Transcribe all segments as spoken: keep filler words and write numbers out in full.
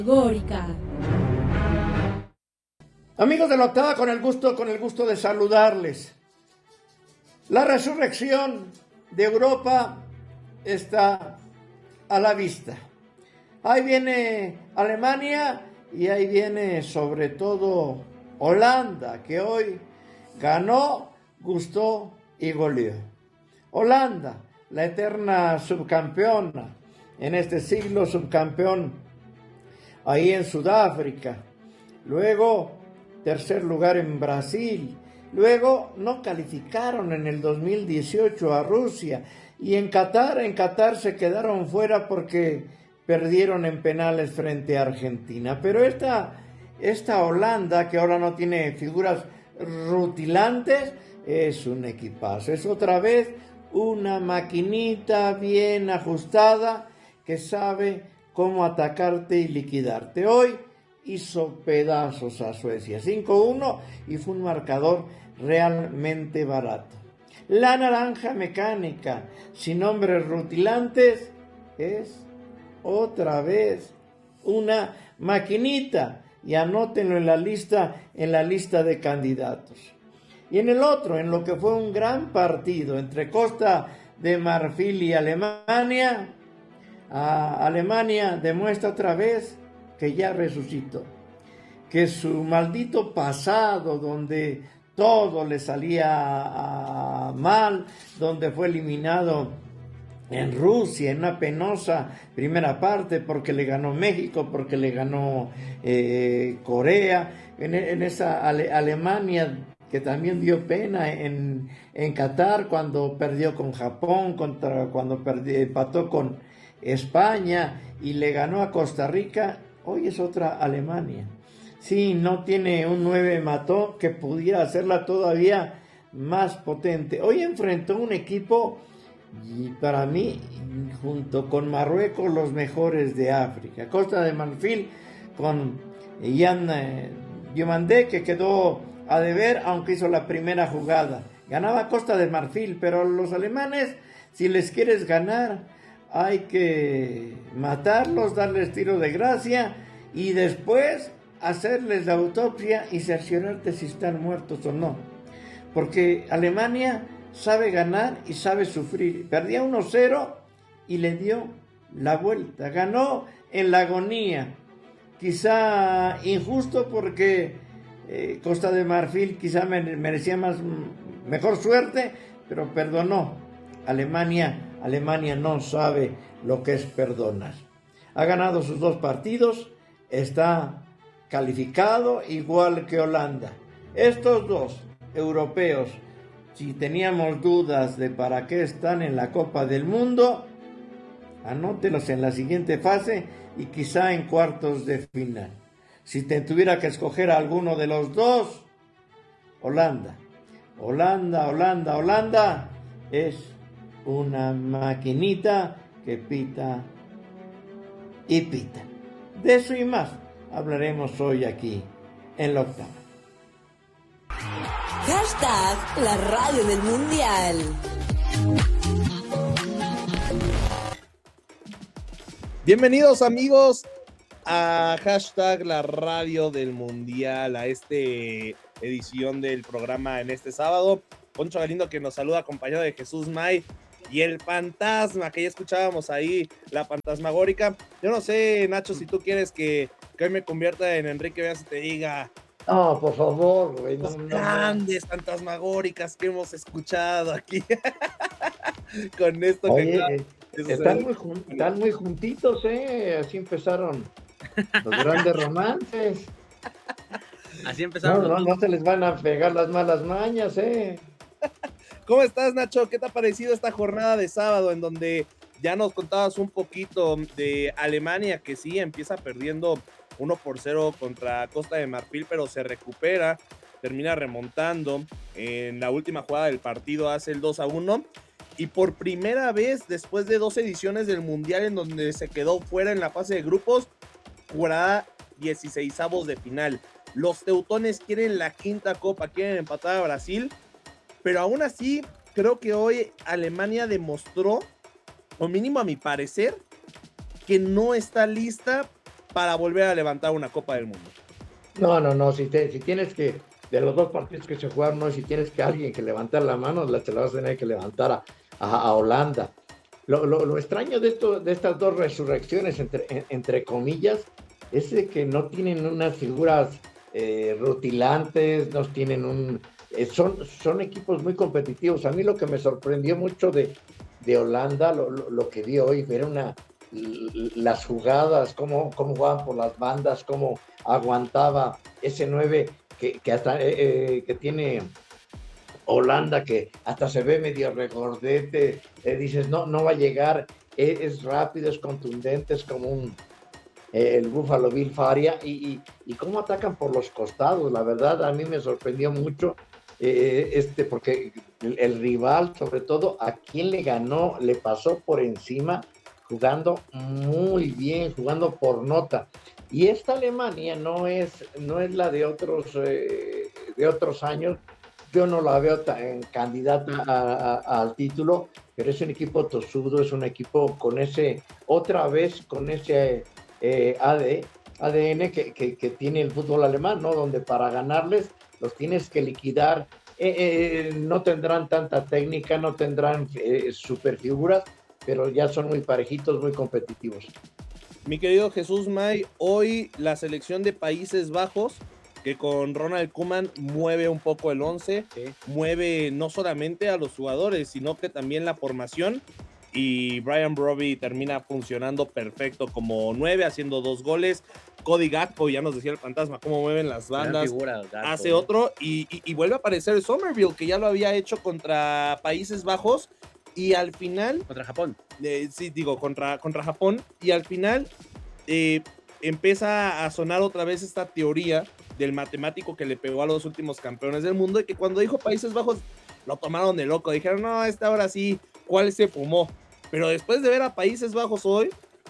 Górica. Amigos de la octava, con el gusto, con el gusto de saludarles. La resurrección de Europa está a la vista. Ahí viene Alemania y ahí viene sobre todo Holanda, que hoy ganó, gustó y goleó. Holanda, la eterna subcampeona en este siglo, subcampeón ahí en Sudáfrica. Luego, tercer lugar en Brasil. Luego, no calificaron en el dos mil dieciocho a Rusia. Y en Qatar, en Qatar se quedaron fuera porque perdieron en penales frente a Argentina. Pero esta, esta Holanda, que ahora no tiene figuras rutilantes, es un equipazo. Es otra vez una maquinita bien ajustada que sabe cómo atacarte y liquidarte. Hoy hizo pedazos a Suecia, cinco uno, y fue un marcador realmente barato. La naranja mecánica, sin hombres rutilantes, es otra vez una maquinita, y anótenlo en la lista, en la lista de candidatos. Y en el otro, en lo que fue un gran partido entre Costa de Marfil y Alemania, a Alemania demuestra otra vez que ya resucitó, que su maldito pasado, donde todo le salía mal, donde fue eliminado en Rusia en una penosa primera parte porque le ganó México, porque le ganó eh, Corea, en, en esa Ale, Alemania que también dio pena en, en Qatar cuando perdió con Japón, contra, cuando perdió, empató con España y le ganó a Costa Rica. Hoy es otra Alemania. Sí, no tiene un nueve mató que pudiera hacerla todavía más potente. Hoy enfrentó un equipo, y para mí, junto con Marruecos, los mejores de África. Costa de Marfil con Yan eh, Diomandé, que quedó a deber, aunque hizo la primera jugada. Ganaba Costa de Marfil, pero los alemanes, si les quieres ganar, hay que matarlos, darles tiro de gracia y después hacerles la autopsia y cerciorarte si están muertos o no. Porque Alemania sabe ganar y sabe sufrir. Perdía uno cero y le dio la vuelta. Ganó en la agonía. Quizá injusto porque eh, Costa de Marfil quizá merecía más, mejor suerte, pero perdonó. Alemania, Alemania no sabe lo que es perdonar. Ha ganado sus dos partidos, está calificado igual que Holanda. Estos dos europeos, si teníamos dudas de para qué están en la Copa del Mundo, anótelos en la siguiente fase y quizá en cuartos de final. Si te tuviera que escoger a alguno de los dos, Holanda. Holanda, Holanda, Holanda es una maquinita que pita y pita. De eso y más hablaremos hoy aquí en la octava. Hashtag la radio del mundial. Bienvenidos amigos a hashtag la radio del mundial, a este edición del programa en este sábado. Poncho Galindo que nos saluda acompañado de Jesús May y el fantasma que ya escuchábamos ahí, la fantasmagórica. Yo no sé, Nacho, si tú quieres que, que hoy me convierta en Enrique Veas y te diga... No, por favor, güey. Los no, grandes no, no. fantasmagóricas que hemos escuchado aquí. Con esto. Oye, que están, muy jun- están muy juntitos, ¿eh? Así empezaron los grandes romances. Así empezaron. No, no, no se les van a pegar las malas mañas, ¿eh? ¿Cómo estás, Nacho? ¿Qué te ha parecido esta jornada de sábado en donde ya nos contabas un poquito de Alemania, que sí empieza perdiendo uno por cero contra Costa de Marfil, pero se recupera, termina remontando en la última jugada del partido, hace el dos a uno, y por primera vez después de dos ediciones del Mundial en donde se quedó fuera en la fase de grupos, jugará dieciseisavos de final. Los teutones quieren la quinta copa, quieren empatar a Brasil, pero aún así creo que hoy Alemania demostró, o mínimo a mi parecer, que no está lista para volver a levantar una Copa del Mundo. No, no, no, si, te, si tienes que, de los dos partidos que se jugaron, no, si tienes que alguien que levantar la mano, la, te la vas a tener que levantar a, a, a Holanda. Lo, lo, lo extraño de, esto, de estas dos resurrecciones, entre, en, entre comillas, es de que no tienen unas figuras eh, rutilantes, no tienen un... Eh, son, son equipos muy competitivos. A mí lo que me sorprendió mucho de, de Holanda, lo, lo, lo que vi hoy, era una, las jugadas, cómo, cómo jugaban por las bandas, cómo aguantaba ese nueve que, que, hasta, eh, eh, que tiene Holanda, que hasta se ve medio regordete, eh, dices, no, no va a llegar, eh, es rápido, es contundente, es como un... el Buffalo Bill Faria, y, y, y cómo atacan por los costados. La verdad, a mí me sorprendió mucho, eh, este, porque el, el rival, sobre todo, a quien le ganó, le pasó por encima, jugando muy bien, jugando por nota. Y esta Alemania no es, no es la de otros, eh, de otros años. Yo no la veo tan candidata a, a, al título, pero es un equipo tosudo, es un equipo con ese, otra vez, con ese... Eh, A D N que, que, que tiene el fútbol alemán, ¿no? Donde para ganarles los tienes que liquidar, eh, eh, no tendrán tanta técnica, no tendrán eh, super figuras, pero ya son muy parejitos, muy competitivos. Mi querido Jesús May, hoy la selección de Países Bajos, que con Ronald Koeman mueve un poco el once, sí. Mueve no solamente a los jugadores, sino que también la formación. Y Brian Brobbey termina funcionando perfecto como nueve, haciendo dos goles. Cody Gakpo, ya nos decía el fantasma, cómo mueven las bandas. Figura, Gakpo, hace ¿no? otro y, y, y vuelve a aparecer Somerville, que ya lo había hecho contra Países Bajos. Y al final... Contra Japón. Eh, sí, digo, contra, contra Japón. Y al final eh, empieza a sonar otra vez esta teoría del matemático que le pegó a los últimos campeones del mundo. Y que cuando dijo Países Bajos, lo tomaron de loco. Dijeron, no, esta hora sí, ¿cuál se fumó? Pero después de ver a Países Bajos hoy,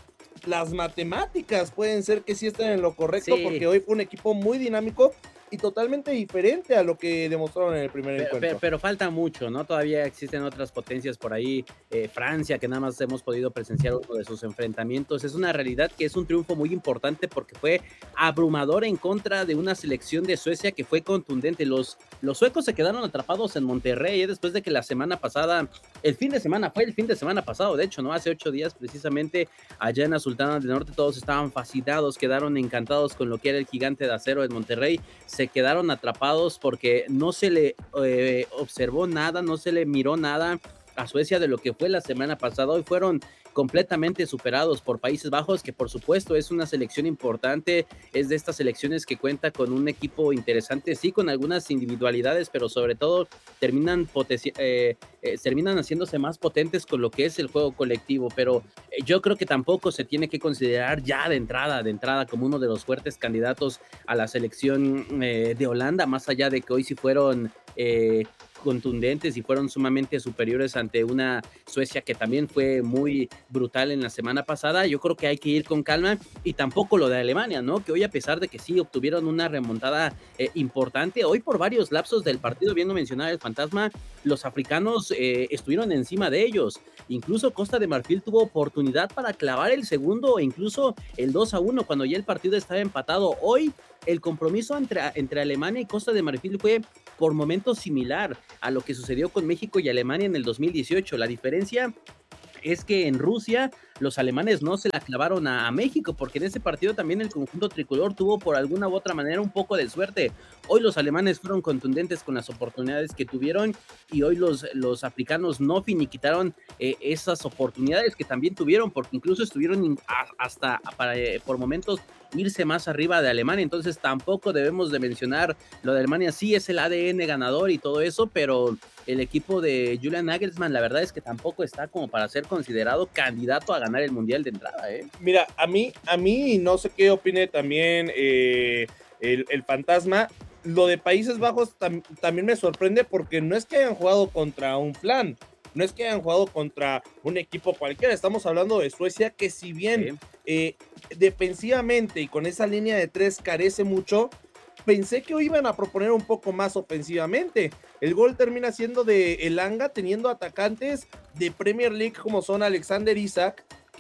las matemáticas pueden ser que sí estén en lo correcto, sí. Porque hoy fue un equipo muy dinámico y totalmente diferente a lo que demostraron en el primer pero, encuentro. Pero, pero falta mucho, ¿no? Todavía existen otras potencias por ahí. Eh, Francia, que nada más hemos podido presenciar uno de sus enfrentamientos. Es una realidad que es un triunfo muy importante porque fue abrumador en contra de una selección de Suecia que fue contundente. Los, los suecos se quedaron atrapados en Monterrey, ¿eh? Después de que la semana pasada, el fin de semana, fue el fin de semana pasado, de hecho, ¿no? Hace ocho días precisamente, allá en la Sultana del Norte, todos estaban fascinados, quedaron encantados con lo que era el gigante de acero en Monterrey. Se quedaron atrapados porque no se le eh, observó nada, no se le miró nada a Suecia de lo que fue la semana pasada. Hoy fueron completamente superados por Países Bajos, que por supuesto es una selección importante, es de estas selecciones que cuenta con un equipo interesante, sí, con algunas individualidades, pero sobre todo terminan, potenci- eh, eh, terminan haciéndose más potentes con lo que es el juego colectivo, pero eh, yo creo que tampoco se tiene que considerar ya de entrada, de entrada como uno de los fuertes candidatos a la selección eh, de Holanda, más allá de que hoy sí fueron eh, contundentes y fueron sumamente superiores ante una Suecia que también fue muy brutal en la semana pasada. Yo creo que hay que ir con calma, y tampoco lo de Alemania, ¿no? Que hoy, a pesar de que sí obtuvieron una remontada eh, importante, hoy por varios lapsos del partido, viendo mencionar el fantasma, los africanos eh, estuvieron encima de ellos. Incluso Costa de Marfil tuvo oportunidad para clavar el segundo e incluso el dos a uno cuando ya el partido estaba empatado. Hoy el compromiso entre, entre Alemania y Costa de Marfil fue por momentos similar a lo que sucedió con México y Alemania en el dos mil dieciocho. La diferencia es que en Rusia los alemanes no se la clavaron a, a México, porque en ese partido también el conjunto tricolor tuvo por alguna u otra manera un poco de suerte. Hoy los alemanes fueron contundentes con las oportunidades que tuvieron, y hoy los, los africanos no finiquitaron eh, esas oportunidades que también tuvieron, porque incluso estuvieron a, hasta para, eh, por momentos irse más arriba de Alemania. Entonces tampoco debemos de mencionar lo de Alemania. Sí, es el A D N ganador y todo eso, pero el equipo de Julian Nagelsmann, la verdad es que tampoco está como para ser considerado candidato a ganar el Mundial de entrada, ¿eh? Mira, a mí, a mí no sé qué opine también eh, el, el fantasma. Lo de Países Bajos tam, también me sorprende, porque no es que hayan jugado contra un flan, no es que hayan jugado contra un equipo cualquiera. Estamos hablando de Suecia, que si bien sí. eh, defensivamente y con esa línea de tres carece mucho, pensé que hoy iban a proponer un poco más ofensivamente. El gol termina siendo de Elanga, teniendo atacantes de Premier League como son Alexander Isak,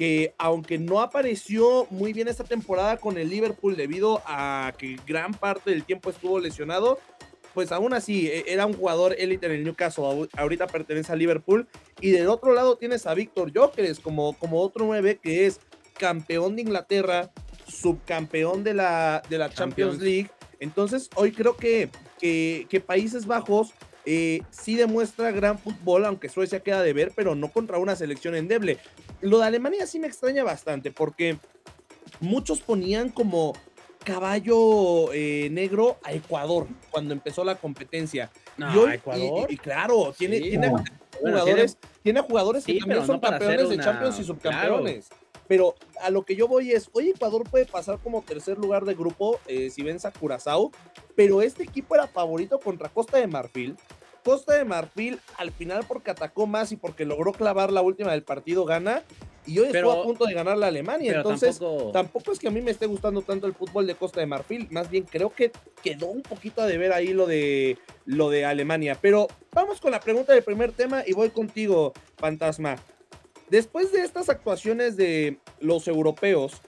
que aunque no apareció muy bien esta temporada con el Liverpool debido a que gran parte del tiempo estuvo lesionado, pues aún así era un jugador élite en el Newcastle, ahorita pertenece a Liverpool, y del otro lado tienes a Víctor Gyökeres como, como otro nueve que es campeón de Inglaterra, subcampeón de la, de la Champions. Champions League. Entonces hoy creo que, que, que Países Bajos eh, sí demuestra gran fútbol, aunque Suecia queda de ver, pero no contra una selección endeble. Lo de Alemania sí me extraña bastante, porque muchos ponían como caballo eh, negro a Ecuador cuando empezó la competencia. No, y hoy, ¿Ecuador? Y, y claro, tiene, sí. tiene, Bueno, jugadores, tiene, tiene jugadores sí, que también son no campeones una... de Champions y subcampeones. Claro. Pero a lo que yo voy es, hoy Ecuador puede pasar como tercer lugar de grupo eh, si vence a Curazao, pero este equipo era favorito contra Costa de Marfil. Costa de Marfil al final porque atacó más y porque logró clavar la última del partido gana, y hoy pero, estuvo a punto de ganar la Alemania, entonces tampoco... tampoco es que a mí me esté gustando tanto el fútbol de Costa de Marfil, más bien creo que quedó un poquito de ver ahí lo de, lo de Alemania, pero vamos con la pregunta del primer tema y voy contigo, Fantasma. Después de estas actuaciones de los europeos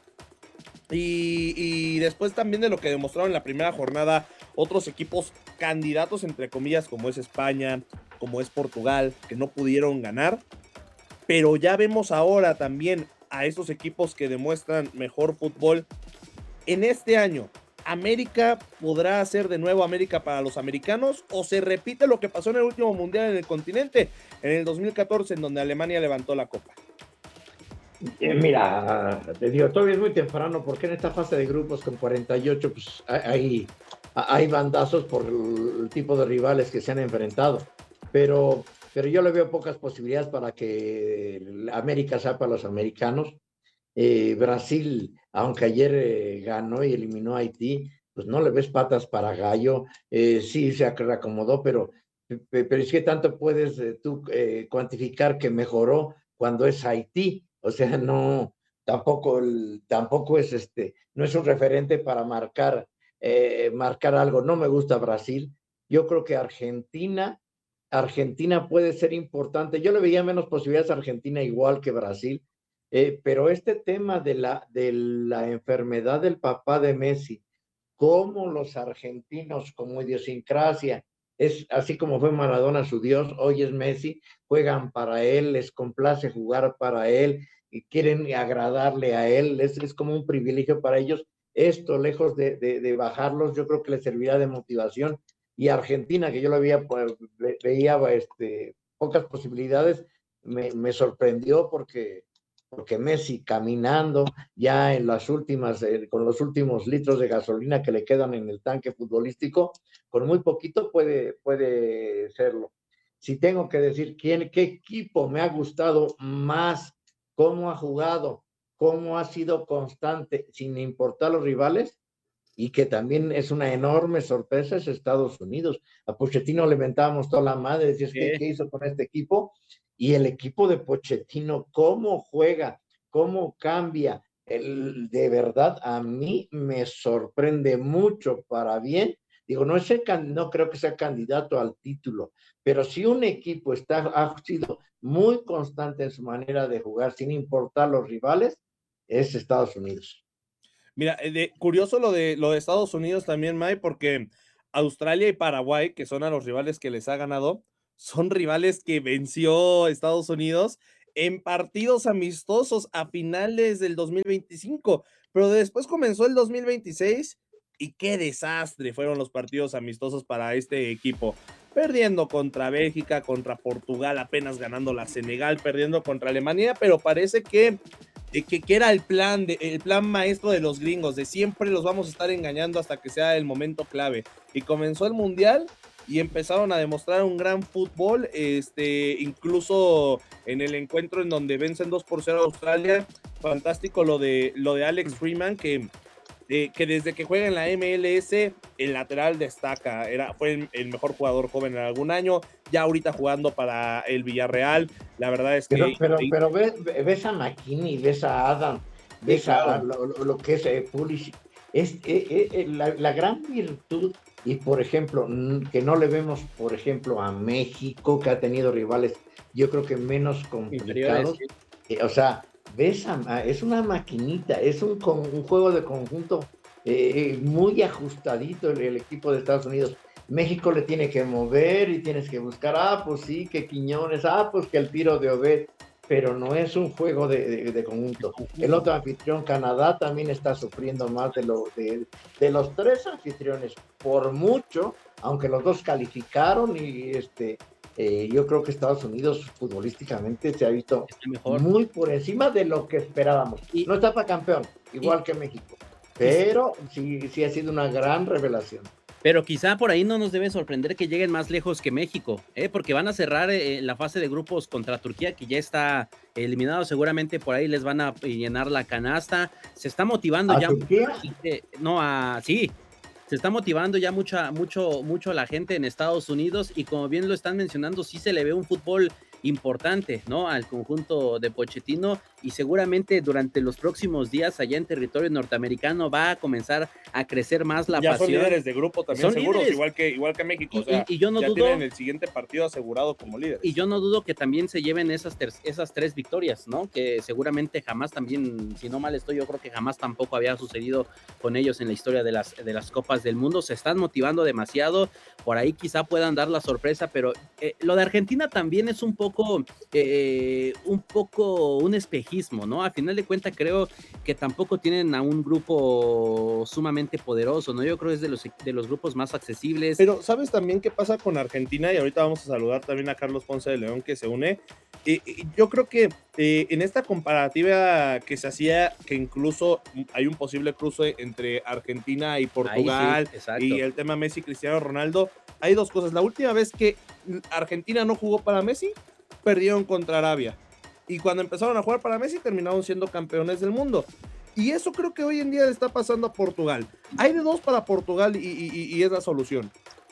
y, y después también de lo que demostraron en la primera jornada otros equipos candidatos entre comillas como es España, como es Portugal, que no pudieron ganar, pero ya vemos ahora también a estos equipos que demuestran mejor fútbol. En este año, ¿América podrá hacer de nuevo América para los americanos o se repite lo que pasó en el último mundial en el continente, en el dos mil catorce, en donde Alemania levantó la copa? Eh, mira, te digo, todavía es muy temprano porque en esta fase de grupos con cuarenta y ocho pues hay, hay bandazos por el tipo de rivales que se han enfrentado, pero, pero yo le veo pocas posibilidades para que América sea para los americanos. Eh, Brasil, aunque ayer eh, ganó y eliminó a Haití, pues no le ves patas para gallo, eh, sí se acomodó, pero, pero es que tanto puedes eh, tú eh, cuantificar que mejoró cuando es Haití, o sea, no, tampoco, tampoco es este, no es un referente para marcar, eh, marcar algo. No me gusta Brasil, yo creo que Argentina, Argentina puede ser importante, yo le veía menos posibilidades a Argentina igual que Brasil. Eh, pero este tema de la, de la enfermedad del papá de Messi, como los argentinos, como idiosincrasia, es así como fue Maradona su dios, hoy es Messi, juegan para él, les complace jugar para él, y quieren agradarle a él, es, es como un privilegio para ellos. Esto, lejos de, de, de bajarlos, yo creo que les servirá de motivación. Y Argentina, que yo lo veía, pues, veía este, pocas posibilidades, me, me sorprendió porque porque Messi caminando ya en las últimas, eh, con los últimos litros de gasolina que le quedan en el tanque futbolístico, con muy poquito puede, puede serlo. Si tengo que decir quién, qué equipo me ha gustado más, cómo ha jugado, cómo ha sido constante, sin importar los rivales, y que también es una enorme sorpresa, es Estados Unidos. A Pochettino le mentábamos toda la madre, decías, ¿qué, ¿qué hizo con este equipo? Y el equipo de Pochettino, cómo juega, cómo cambia, el, de verdad a mí me sorprende mucho para bien. Digo, no, es el, no creo que sea candidato al título, pero si un equipo está, ha sido muy constante en su manera de jugar, sin importar los rivales, es Estados Unidos. Mira, de, curioso lo de, lo de Estados Unidos también, May, porque Australia y Paraguay, que son a los rivales que les ha ganado, son rivales que venció Estados Unidos en partidos amistosos a finales del dos mil veinticinco, pero después comenzó el dos mil veintiséis y qué desastre fueron los partidos amistosos para este equipo, perdiendo contra Bélgica, contra Portugal, apenas ganando la Senegal, perdiendo contra Alemania, pero parece que, que, que era el plan, de, el plan maestro de los gringos, de siempre los vamos a estar engañando hasta que sea el momento clave, y comenzó el Mundial y empezaron a demostrar un gran fútbol, este, incluso en el encuentro en donde vencen dos por cero a Australia, fantástico lo de, lo de Alex Freeman, que, eh, que desde que juega en la M L S, el lateral destaca, era, fue el, el mejor jugador joven en algún año, ya ahorita jugando para el Villarreal, la verdad es que... Pero, pero, pero ves, ves a McKinney, ves a Adam, ves claro. a lo, lo que es eh, Pulisic, es eh, eh, la, la gran virtud. Y, por ejemplo, que no le vemos, por ejemplo, a México, que ha tenido rivales, yo creo que menos complicados. Sí. Eh, o sea, ves a, es una maquinita, es un, un juego de conjunto eh, muy ajustadito el, el equipo de Estados Unidos. México le tiene que mover y tienes que buscar, ah, pues sí, que Quiñones, ah, pues que el tiro de Obed, pero no es un juego de, de, de conjunto. El otro anfitrión, Canadá, también está sufriendo más de, lo, de, de los tres anfitriones, por mucho, aunque los dos calificaron y este, eh, yo creo que Estados Unidos futbolísticamente se ha visto muy por encima de lo que esperábamos. Y, no está para campeón, igual y, que México, pero sí, sí ha sido una gran revelación. Pero quizá por ahí no nos debe sorprender que lleguen más lejos que México, ¿eh? Porque van a cerrar eh, la fase de grupos contra Turquía, que ya está eliminado. Seguramente por ahí les van a llenar la canasta. Se está motivando ¿A ya. Turquía? No, a, sí, se está motivando ya mucha, mucho, mucho la gente en Estados Unidos, y como bien lo están mencionando, sí se le ve un fútbol importante, ¿no? Al conjunto de Pochettino, y seguramente durante los próximos días allá en territorio norteamericano va a comenzar a crecer más la ya pasión. Ya son líderes de grupo también, son seguros, líderes. igual que, igual que México. Y, o sea, y, y yo no ya dudo, tienen el siguiente partido asegurado como líderes. Y yo no dudo que también se lleven esas, ter, esas tres victorias, ¿no? Que seguramente jamás también, si no mal estoy, yo creo que jamás tampoco había sucedido con ellos en la historia de las, de las Copas del Mundo. Se están motivando demasiado, por ahí quizá puedan dar la sorpresa, pero eh, lo de Argentina también es un poco, eh, un poco un espejismo, ¿no? A final de cuentas creo que tampoco tienen a un grupo sumamente poderoso, ¿no? Yo creo que es de los, de los grupos más accesibles. Pero ¿sabes también qué pasa con Argentina? Y ahorita vamos a saludar también a Carlos Ponce de León, que se une. Eh, yo creo que eh, en esta comparativa que se hacía, que incluso hay un posible cruce entre Argentina y Portugal, sí, y el tema Messi, Cristiano Ronaldo, hay dos cosas. La última vez que Argentina no jugó para Messi, perdieron contra Arabia. Y cuando empezaron a jugar para Messi, terminaron siendo campeones del mundo. Y eso creo que hoy en día le está pasando a Portugal. Hay de dos para Portugal y, y, y es la solución.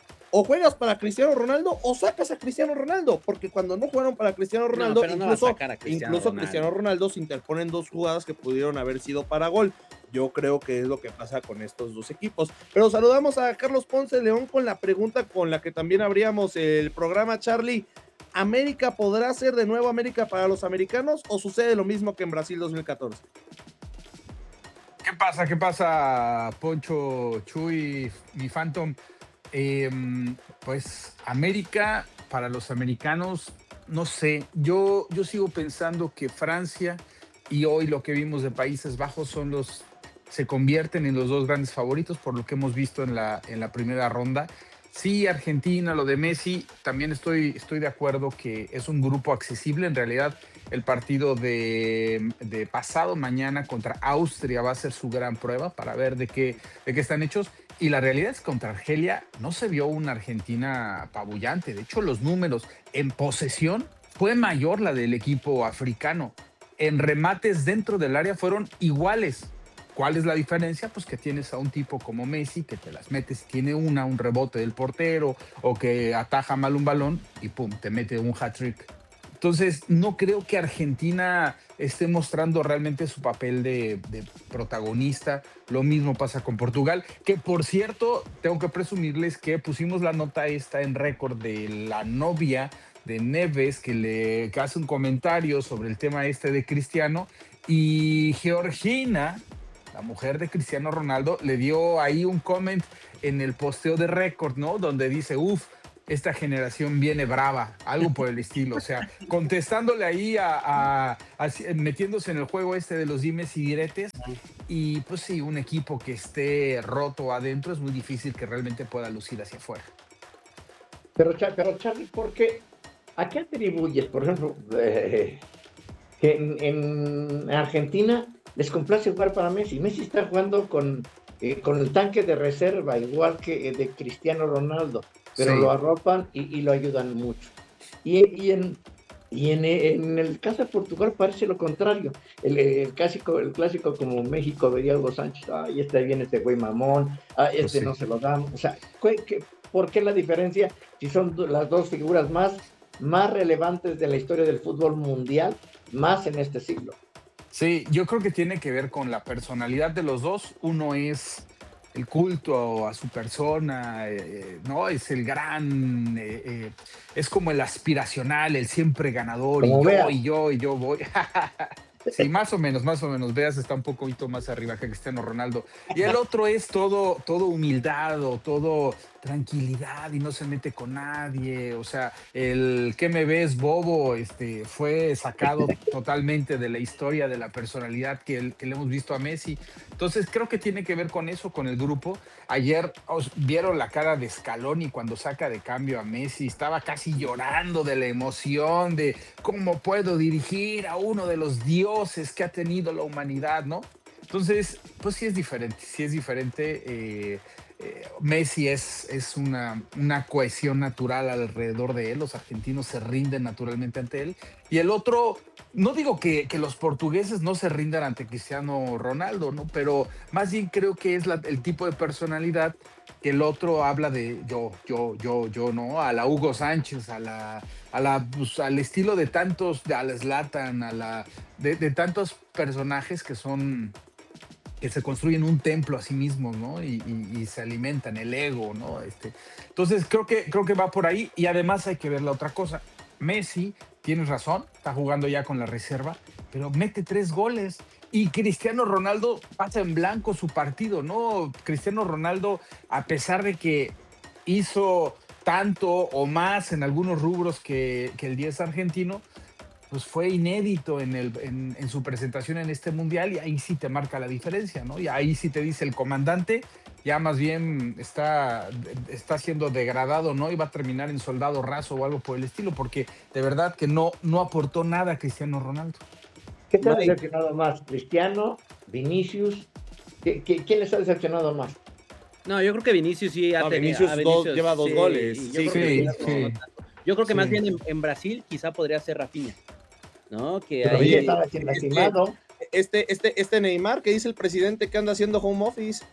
O juegas para Cristiano Ronaldo o sacas a Cristiano Ronaldo, porque cuando no jugaron para Cristiano Ronaldo, no, incluso, no Cristiano, incluso Ronaldo. Cristiano Ronaldo se interponen dos jugadas que pudieron haber sido para gol. Yo creo que es lo que pasa con estos dos equipos. Pero saludamos a Carlos Ponce de León con la pregunta con la que también abríamos el programa, Charlie. ¿América podrá ser de nuevo América para los americanos o sucede lo mismo que en Brasil dos mil catorce? ¿Qué pasa? ¿Qué pasa, Poncho, Chuy, mi Phantom? Eh, pues América para los americanos, no sé, yo, yo sigo pensando que Francia y hoy lo que vimos de Países Bajos son los, se convierten en los dos grandes favoritos por lo que hemos visto en la, en la primera ronda. Sí, Argentina, lo de Messi, también estoy, estoy de acuerdo que es un grupo accesible. En realidad, el partido de, de pasado mañana contra Austria va a ser su gran prueba para ver de qué, de qué están hechos. Y la realidad es que contra Argelia no se vio una Argentina apabullante. De hecho, los números en posesión fue mayor la del equipo africano. En remates dentro del área fueron iguales. ¿Cuál es la diferencia? Pues que tienes a un tipo como Messi que te las metes, tiene una, un rebote del portero o que ataja mal un balón y pum, te mete un hat-trick. Entonces, no creo que Argentina esté mostrando realmente su papel de, de protagonista. Lo mismo pasa con Portugal, que por cierto, tengo que presumirles que pusimos la nota esta en récord de la novia de Neves, que le que hace un comentario sobre el tema este de Cristiano, y Georgina, la mujer de Cristiano Ronaldo, le dio ahí un comment en el posteo de récord, ¿no? Donde dice, uff, esta generación viene brava, algo por el estilo, o sea, contestándole ahí a, a, a, metiéndose en el juego este de los dimes y diretes, y pues sí, un equipo que esté roto adentro es muy difícil que realmente pueda lucir hacia afuera. Pero, pero Charlie, ¿por qué? ¿A qué atribuyes, por ejemplo, eh, que en, en Argentina les complace jugar para Messi? Messi está jugando con, eh, con el tanque de reserva, igual que eh, de Cristiano Ronaldo, pero sí, lo arropan y, y lo ayudan mucho. Y, y, en, y en, en el caso de Portugal parece lo contrario. El, el, clásico, el clásico como México vería a Hugo Sánchez, ay, este viene este güey mamón, ah, este pues sí, no se lo damos. O sea, ¿qué, qué, ¿por qué la diferencia si son las dos figuras más, más relevantes de la historia del fútbol mundial, más en este siglo? Sí, yo creo que tiene que ver con la personalidad de los dos. Uno es el culto a su persona, eh, ¿no? Es el gran, eh, eh, es como el aspiracional, el siempre ganador, y yo, y yo, y yo voy. Sí, más o menos, más o menos. Veas, está un poquito más arriba que Cristiano Ronaldo. Y el otro es todo, todo humildad o todo tranquilidad y no se mete con nadie. O sea, el ¿qué me ves, bobo? Este, fue sacado totalmente de la historia, de la personalidad que, el- que le hemos visto a Messi. Entonces, creo que tiene que ver con eso, con el grupo. Ayer os vieron la cara de Scaloni cuando saca de cambio a Messi. Estaba casi llorando de la emoción, de cómo puedo dirigir a uno de los dioses que ha tenido la humanidad, ¿no? Entonces, pues sí es diferente, sí es diferente. eh, eh, Messi es, es una, una cohesión natural alrededor de él, los argentinos se rinden naturalmente ante él. Y el otro, no digo que, que los portugueses no se rindan ante Cristiano Ronaldo, ¿no? Pero más bien creo que es la- el tipo de personalidad que el otro habla de yo, yo, yo, yo, ¿no? A la Hugo Sánchez, a la, a la, pues, al estilo de tantos, de, a la Zlatan, a la, de, de tantos personajes que son, que se construyen un templo a sí mismos, ¿no? Y, y- y se alimentan el ego, ¿no? Este, entonces creo que, creo que va por ahí y además hay que ver la otra cosa. Messi, tienes razón, está jugando ya con la reserva, pero mete tres goles y Cristiano Ronaldo pasa en blanco su partido, ¿no? Cristiano Ronaldo, a pesar de que hizo tanto o más en algunos rubros que, que el diez argentino, pues fue inédito en, el, en, en su presentación en este mundial y ahí sí te marca la diferencia, ¿no? Y ahí sí te dice el comandante, ya más bien está, está siendo degradado, ¿no? Y va a terminar en soldado raso o algo por el estilo, porque de verdad que no, no aportó nada a Cristiano Ronaldo. ¿Qué te ha Mike, decepcionado más? ¿Cristiano? ¿Vinicius? ¿Qué, qué- quién les ha decepcionado más? no, yo creo que Vinicius sí ha No, tenido. Vinicius A dos- Vinicius, lleva dos sí, goles. y yo Sí, creo que Sí, Cristiano no sí, tanto. Yo creo que más sí. bien en, en Brasil quizá podría ser Rafinha, ¿no? Que Pero sí Oye, ahí estaba recién este, lastimado. este, este, este Neymar que dice el presidente que anda haciendo home office.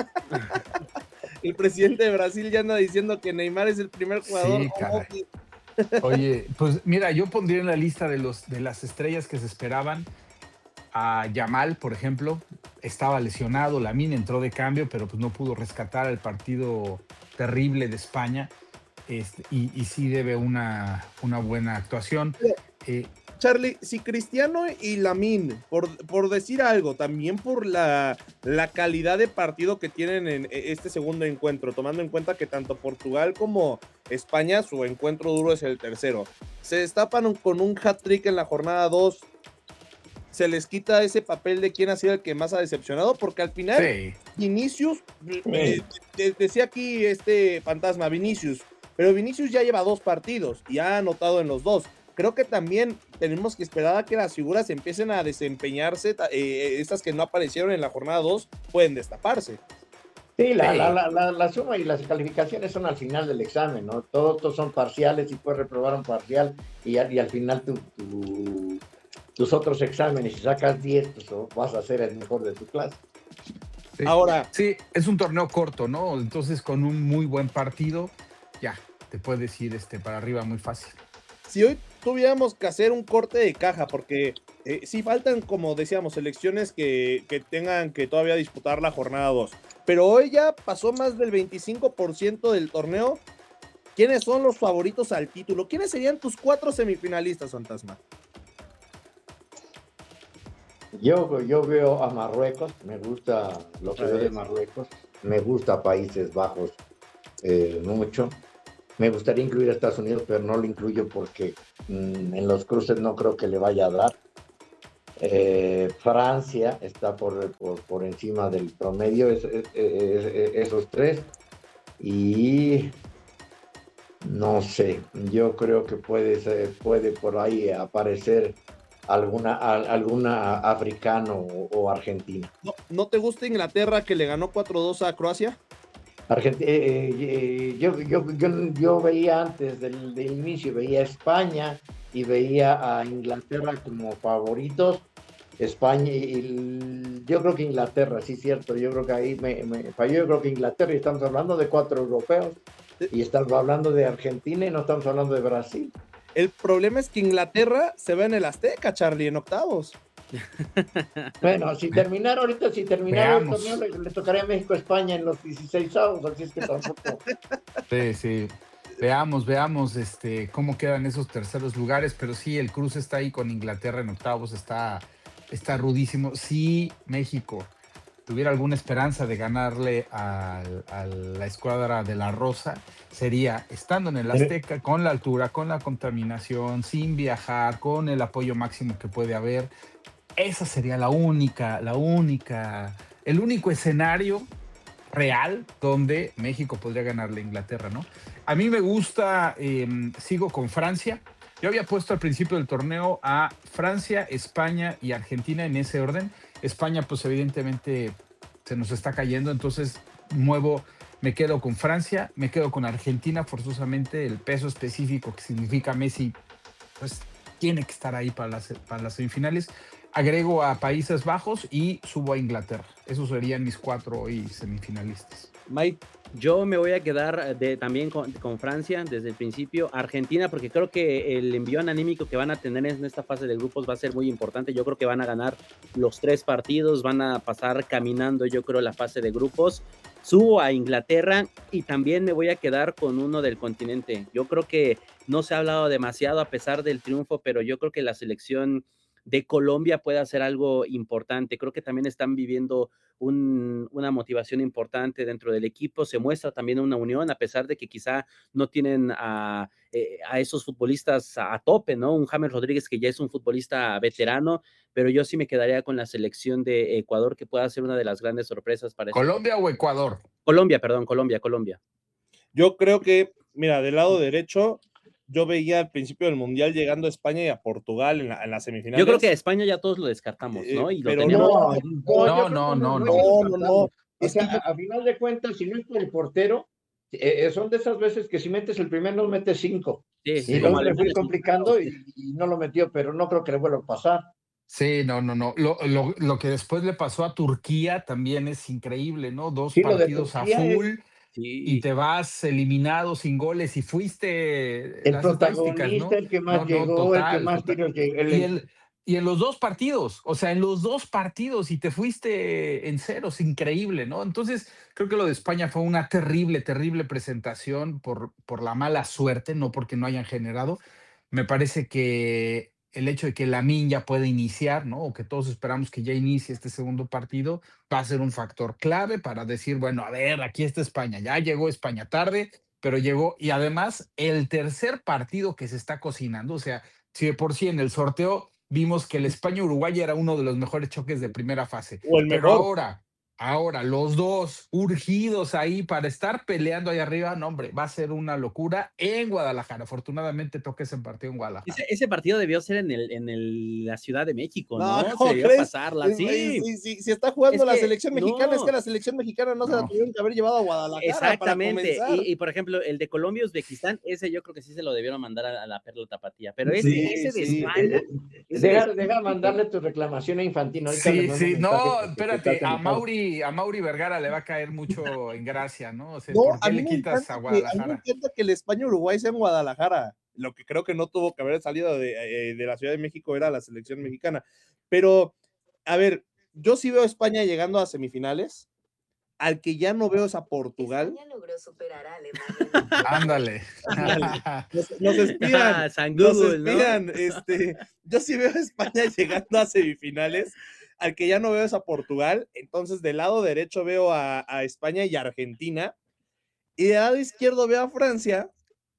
El presidente de Brasil ya anda diciendo que Neymar es el primer jugador Sí, home caray. office. Oye, pues mira, yo pondría en la lista de, los, de las estrellas que se esperaban a Yamal, por ejemplo. Estaba lesionado, Lamine entró de cambio, pero pues no pudo rescatar el partido terrible de España. Este, y, y sí debe una, una buena actuación. Eh, Charlie, si Cristiano y Lamine, por, por decir algo, también por la, la calidad de partido que tienen en este segundo encuentro, tomando en cuenta que tanto Portugal como España, su encuentro duro es el tercero, se destapan un- con un hat-trick en la jornada dos, se les quita ese papel de quién ha sido el que más ha decepcionado, porque al final sí, Vinicius, eh, de- decía aquí este fantasma, Vinicius, pero Vinicius ya lleva dos partidos y ha anotado en los dos. Creo que también tenemos que esperar a que las figuras empiecen a desempeñarse, eh, estas que no aparecieron en la jornada dos pueden destaparse. Sí, la, sí. la, la, la, la suma y las calificaciones son al final del examen, ¿no? Todos, todos son parciales y puedes reprobar un parcial y, al- y al final tu, tu- tus otros exámenes, si sacas diez, pues o vas a ser el mejor de tu clase. Sí. Ahora, Sí, es un torneo corto, ¿no? Entonces con un muy buen partido, ya, te puedes ir este, para arriba muy fácil. si hoy tuviéramos que hacer un corte de caja, porque eh, sí faltan, como decíamos, selecciones que, que tengan que todavía disputar la jornada dos, pero hoy ya pasó más del veinticinco por ciento del torneo. ¿Quiénes son los favoritos al título? ¿Quiénes serían tus cuatro semifinalistas, Fantasma? Yo, yo veo a Marruecos, me gusta lo que veo de Marruecos, me gusta Países Bajos eh, mucho. Me gustaría incluir a Estados Unidos, pero no lo incluyo porque mm, en los cruces no creo que le vaya a dar. Eh, Francia está por, por, por encima del promedio, es, es- es- es- esos tres. Y no sé, yo creo que puede, ser- puede por ahí aparecer alguna, al- alguna africano o, o argentina. ¿No, ¿No te gusta Inglaterra que le ganó cuatro dos a Croacia? Argent- eh, eh, yo, yo, yo, yo veía antes del, del inicio, veía a España y veía a Inglaterra como favoritos. España, y, y yo creo que Inglaterra, sí, cierto, yo creo que ahí me, me falló, yo creo que Inglaterra, y estamos hablando de cuatro europeos, y estamos hablando de Argentina y no estamos hablando de Brasil. El problema es que Inglaterra se ve en el Azteca, Charlie, en octavos. Bueno, si terminar ahorita, si terminara el Veamos. torneo, le, le tocaría a México-España en los dieciséis avos, así es que tampoco. Sí, sí. Veamos, veamos este, cómo quedan esos terceros lugares, pero sí, el cruce está ahí con Inglaterra en octavos, está, está rudísimo. Si México tuviera alguna esperanza de ganarle a, a la escuadra de la Rosa, sería estando en el Azteca, con la altura, con la contaminación, sin viajar, con el apoyo máximo que puede haber. Esa sería la única, la única, el único escenario real donde México podría ganarle a Inglaterra, ¿no? A mí me gusta, eh, sigo con Francia. Yo había puesto al principio del torneo a Francia, España y Argentina en ese orden. España, pues evidentemente se nos está cayendo, entonces muevo, me quedo con Francia, me quedo con Argentina, forzosamente el peso específico que significa Messi, pues tiene que estar ahí para las, para las semifinales. Agrego a Países Bajos y subo a Inglaterra. Esos serían mis cuatro hoy semifinalistas. Mike. Yo me voy a quedar de, también con, con Francia desde el principio, Argentina, porque creo que el envión anímico que van a tener en esta fase de grupos va a ser muy importante. Yo creo que van a ganar los tres partidos, van a pasar caminando, yo creo, la fase de grupos. Subo a Inglaterra y también me voy a quedar con uno del continente. Yo creo que no se ha hablado demasiado a pesar del triunfo, pero yo creo que la selección de Colombia puede hacer algo importante. Creo que también están viviendo un, una motivación importante dentro del equipo. Se muestra también una unión, a pesar de que quizá no tienen a, eh, a esos futbolistas a, a tope, ¿no? Un James Rodríguez que ya es un futbolista veterano, pero yo sí me quedaría con la selección de Ecuador, que pueda ser una de las grandes sorpresas para ¿Colombia este... o Ecuador? Colombia, perdón, Colombia, Colombia. Yo creo que, mira, del lado derecho, yo veía al principio del Mundial llegando a España y a Portugal en, la, en las semifinales. Yo creo que a España ya todos lo descartamos, ¿no? Y lo pero teníamos... No, no, no, no, no. no, no, no. O sea, a, a final de cuentas, si no es por el portero, eh, son de esas veces que si metes el primero, no metes cinco. Sí, y luego le fui complicando y, y no lo metió, pero no creo que le vuelva a pasar. Sí, no, no, no. Lo, lo, lo que después le pasó a Turquía también es increíble, ¿no? Dos Sí, partidos a full. Es... Sí. Y te vas eliminado sin goles y fuiste el protagonista, ¿no? El que más no, llegó, no, total, el que más tiros llegó. El... Y, el, y en los dos partidos, o sea, en los dos partidos y te fuiste en ceros, increíble, ¿no? Entonces, creo que lo de España fue una terrible, terrible presentación por, por la mala suerte, no porque no hayan generado. Me parece que el hecho de que Lamine ya pueda iniciar, ¿no? O que todos esperamos que ya inicie este segundo partido, va a ser un factor clave para decir, bueno, a ver, aquí está España, ya llegó España tarde, pero llegó, y además el tercer partido que se está cocinando, o sea, si de por sí en el sorteo vimos que el España-Uruguay era uno de los mejores choques de primera fase, o el pero mejor. ahora... Ahora, los dos urgidos ahí para estar peleando ahí arriba, no, hombre, va a ser una locura en Guadalajara. Afortunadamente toca ese partido en Guadalajara. Ese, ese partido debió ser en el en el, la Ciudad de México, ¿no? No, Se debió pasarla, sí. Sí, sí, sí. Si está jugando es la que, selección mexicana, no. es que la selección mexicana no, no. se la tuvieron que haber llevado a Guadalajara. Exactamente. Para y, y, por ejemplo, el de Colombia y Uzbekistán, ese yo creo que sí se lo debieron mandar a, a la Perla Tapatía. Pero ese, sí, ese de sí. España. Ese deja, de deja mandarle tu reclamación a Infantino. Ahorita sí, sí, no, espérate, a Mauri, a Mauri Vergara le va a caer mucho en gracia, ¿no? O sea, no, ¿por qué a le quitas a Guadalajara? Que, a mí me encanta que el España-Uruguay sea en Guadalajara. Lo que creo que no tuvo que haber salido de, de la Ciudad de México era la selección mexicana. Pero, a ver, yo sí veo a España llegando a semifinales. Al que ya no veo es a Portugal. España logró superar a Alemania. Ándale. Nos, nos espian. San nos Google, espian. ¿no? Este, yo sí veo a España llegando a semifinales. Al que ya no veo es a Portugal. Entonces, del lado derecho veo a, a España y a Argentina. Y del lado izquierdo veo a Francia.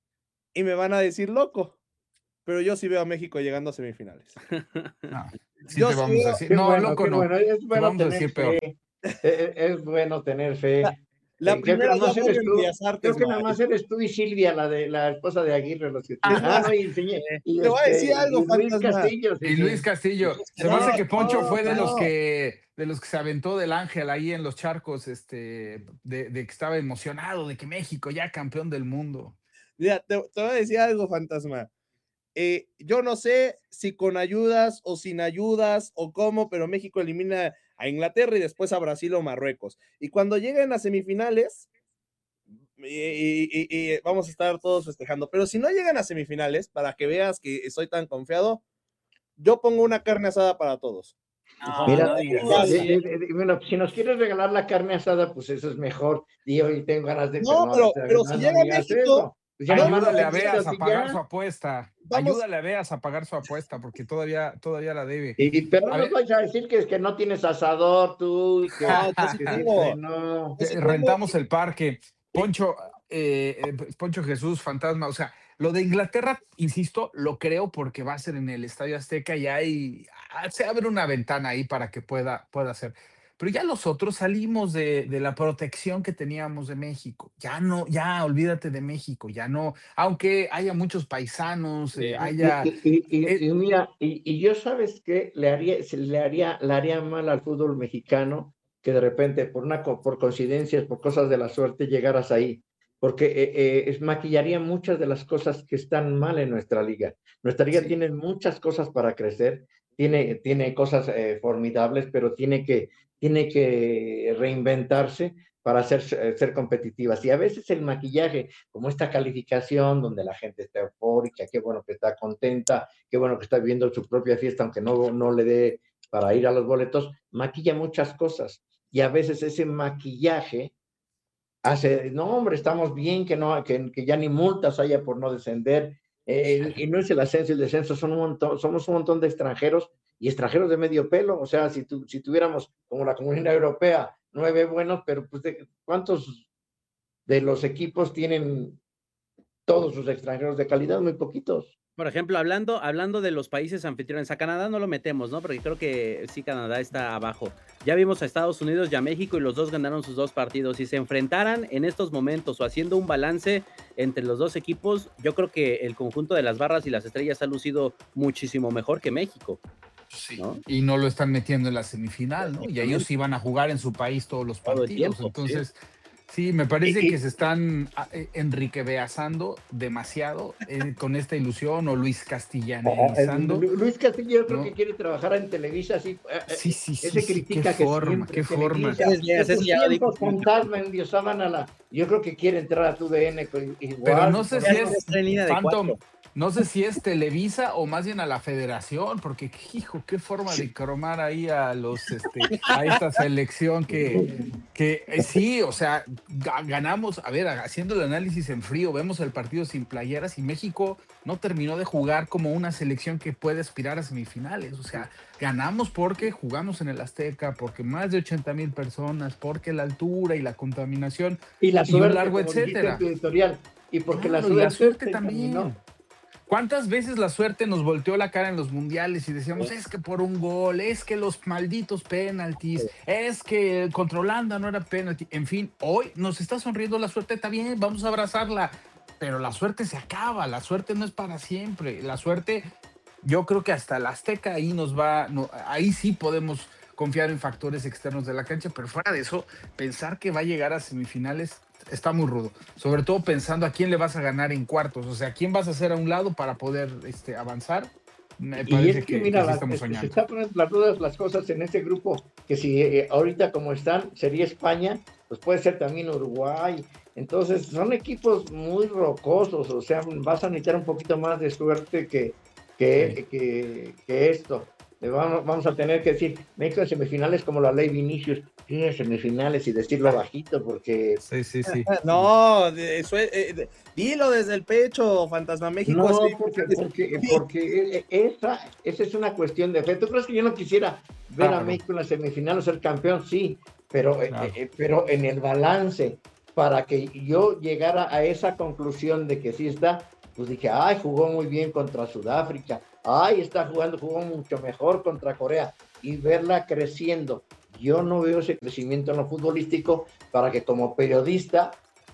Y me van a decir loco. Pero yo sí veo a México llegando a semifinales. No, sí yo te vamos sí a decir. No, bueno, loco no. Bueno. Es bueno vamos a tener decir fe. peor. Es, es bueno tener fe. La, la eh, primera creo que, eres tú, Artes, creo que nada más eres tú y Silvia, la de la esposa de Aguirre, los que ah, no, y, y, y, te voy a decir este, algo, y Luis Fantasma. Castillo. Sí, y Luis Castillo. Se me no, hace que Poncho no, fue de no. los que de los que se aventó del Ángel ahí en los charcos, este, de, de que estaba emocionado de que México ya campeón del mundo. Mira, te, te voy a decir algo, Fantasma. Eh, yo no sé si con ayudas o sin ayudas o cómo, pero México elimina a Inglaterra y después a Brasil o Marruecos. Y cuando lleguen a semifinales, y, y, y, y vamos a estar todos festejando. Pero si no llegan a semifinales, para que veas que estoy tan confiado, yo pongo una carne asada para todos. No, Mira, no de, de, de, de, bueno, si nos quieres regalar la carne asada, pues eso es mejor. Y hoy tengo ganas de No, pero, no, pero no, si no llega digas México, eso. Pues ya nomás Ayúdale a lo Veas a y pagar ya. su apuesta. Vamos. Ayúdale a Veas a pagar su apuesta porque todavía, todavía la debe. Y, y- pero A no ver. nos vais a decir que es que no tienes asador tú y que, No, yo sí que tengo. que no. Yo sí Eh, tengo. Rentamos el parque. Poncho, eh, eh, Poncho Jesús, fantasma. O sea, lo de Inglaterra, insisto, lo creo porque va a ser en el Estadio Azteca y hay, ah, se abre una ventana ahí para que pueda, pueda ser. Pero ya los otros salimos de, de la protección que teníamos de México. Ya no, ya olvídate de México, ya no, aunque haya muchos paisanos, eh, Y, haya. y- y- y- eh, y mira, y, y yo sabes que le haría, se le haría, le haría mal al fútbol mexicano que de repente, por una co- por coincidencias, por cosas de la suerte, llegaras ahí, porque eh, eh, es- maquillaría muchas de las cosas que están mal en nuestra liga. Nuestra liga sí. tiene muchas cosas para crecer, tiene, tiene cosas eh, formidables, pero tiene que, tiene que reinventarse para ser, eh, ser competitivas. Y a veces el maquillaje, como esta calificación donde la gente está eufórica, qué bueno que está contenta, qué bueno que está viviendo su propia fiesta, aunque no, no le dé para ir a los boletos, maquilla muchas cosas. Y a veces ese maquillaje hace, no, hombre, estamos bien, que, no, que, que ya ni multas haya por no descender. Eh, y no es el ascenso y el descenso, son un montón, somos un montón de extranjeros y extranjeros de medio pelo. O sea, si, tu, si tuviéramos como la Comunidad Europea, nueve buenos, pero pues de, ¿cuántos de los equipos tienen todos sus extranjeros de calidad? Muy poquitos. Por ejemplo, hablando, hablando de los países anfitriones, a Canadá no lo metemos, ¿no? Porque creo que sí, Canadá está abajo. Ya vimos a Estados Unidos y a México y los dos ganaron sus dos partidos. Si se enfrentaran en estos momentos o haciendo un balance entre los dos equipos, yo creo que el conjunto de las barras y las estrellas ha lucido muchísimo mejor que México, Sí, ¿no? y no lo están metiendo en la semifinal, ¿no? Y ellos iban a jugar en su país todos los Todo el partidos. tiempo, Entonces, sí, me parece Y- y- que se están ah, eh, enriquebeazando demasiado eh, con esta ilusión o Luis Ah, ah, Castellanizando. Lu- Luis Castillo, yo creo ¿no? que quiere trabajar en Televisa, así. eh, eh, Sí, sí, sí, ese sí, critica qué que forma, siempre qué forma. Televisa, Ese ya- ese en sus ya lo dijo. tiempos fantasma endiosaban a la. Yo creo que quiere entrar a tu D N con- igual. Pero no sé por si eso. es en línea de Phantom, cuatro. no sé si es Televisa o más bien a la Federación, porque hijo, qué forma de cromar ahí a los este a esta selección que que eh, sí, o sea, ga- ganamos, a ver, haciendo el análisis en frío, vemos el partido sin playeras y México no terminó de jugar como una selección que puede aspirar a semifinales, o sea, ganamos porque jugamos en el Azteca, porque más de ochenta mil personas, porque la altura y la contaminación Y la y un suerte, largo como dijiste etcétera. en tu editorial. Y porque Claro, la y la suerte, suerte se también. terminó. ¿Cuántas veces la suerte nos volteó la cara en los mundiales y decíamos, es que por un gol, es que los malditos penaltis, es que contra Holanda no era penalti? En fin, hoy nos está sonriendo la suerte, está bien, vamos a abrazarla, pero la suerte se acaba, la suerte no es para siempre, la suerte, yo creo que hasta la Azteca ahí nos va, no, ahí sí podemos confiar en factores externos de la cancha, pero fuera de eso, pensar que va a llegar a semifinales está muy rudo, sobre todo pensando a quién le vas a ganar en cuartos, o sea, quién vas a hacer a un lado para poder este, avanzar. Me Y parece es que, que, mira, que sí las- estamos es que se soñando. están poniendo las dudas las cosas en ese grupo, que si eh, ahorita como están sería España, pues puede ser también Uruguay. Entonces son equipos muy rocosos, o sea, vas a necesitar un poquito más de suerte que, que, Sí. que, que esto. Le Vamos, vamos a tener que decir, México en semifinales como la ley Vinicius, sí, en semifinales y decirlo bajito, porque Sí, sí, sí. No, de- eso es- eh, de- dilo desde el pecho, Fantasma México. no, así- porque, porque, porque esa, esa es una cuestión de fe. ¿Tú crees que yo no quisiera ver a Claro. México en la semifinal o ser campeón? Sí, pero, eh, Claro. eh, pero en el balance, para que yo llegara a esa conclusión de que sí está, pues dije, ay, jugó muy bien contra Sudáfrica, ay, está jugando, jugó mucho mejor contra Corea, y verla creciendo. Yo no veo ese crecimiento en lo futbolístico para que como periodista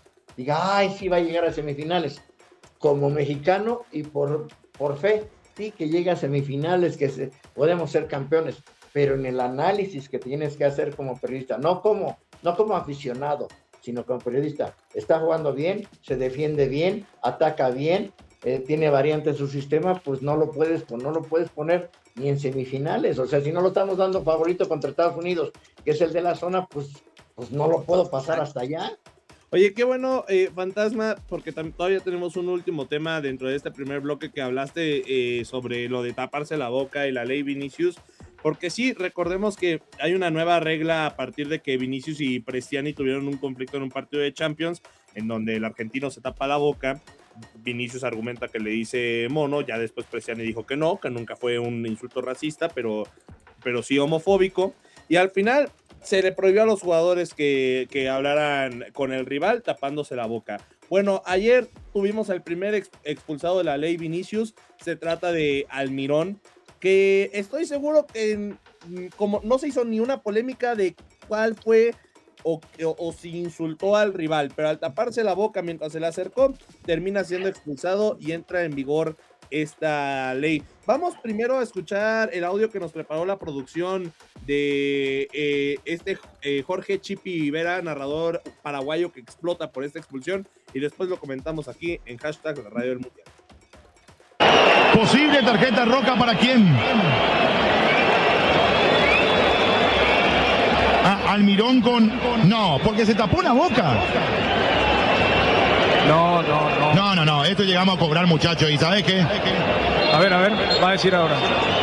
diga, ay, sí va a llegar a semifinales. Como mexicano y por, por fe, sí, que llega a semifinales, que se, podemos ser campeones, pero en el análisis que tienes que hacer como periodista, no como, no como aficionado, sino como periodista, está jugando bien, se defiende bien, ataca bien, eh, tiene variante en su sistema, pues no lo puedes, pues no lo puedes poner ni en semifinales. O sea, si no lo estamos dando favorito contra Estados Unidos, que es el de la zona, pues, pues no lo puedo pasar hasta allá. Oye, qué bueno, eh, Fantasma, porque tam- todavía tenemos un último tema dentro de este primer bloque que hablaste eh, sobre lo de taparse la boca y la ley Vinicius, porque sí, recordemos que hay una nueva regla a partir de que Vinicius y Prestiani tuvieron un conflicto en un partido de Champions, en donde el argentino se tapa la boca Vinicius argumenta que le dice mono, ya después Preciani dijo que no, que nunca fue un insulto racista, pero, pero sí homofóbico, y al final se le prohibió a los jugadores que, que hablaran con el rival tapándose la boca. Bueno, ayer tuvimos al primer ex, expulsado de la ley Vinicius, se trata de Almirón, que estoy seguro que como no se hizo ni una polémica de cuál fue o, o, o si insultó al rival, pero al taparse la boca mientras se le acercó, termina siendo expulsado y entra en vigor esta ley. Vamos primero a escuchar el audio que nos preparó la producción de eh, este eh, Jorge Chipi Vera, narrador paraguayo que explota por esta expulsión, y después lo comentamos aquí en hashtag la Radio del Mundial. Posible tarjeta roja para quién. Ah, Almirón con... No, porque se tapó la boca. No, no, no. No, no, no, esto llegamos a cobrar, muchachos, ¿y sabes qué? A ver, a ver, va a decir ahora.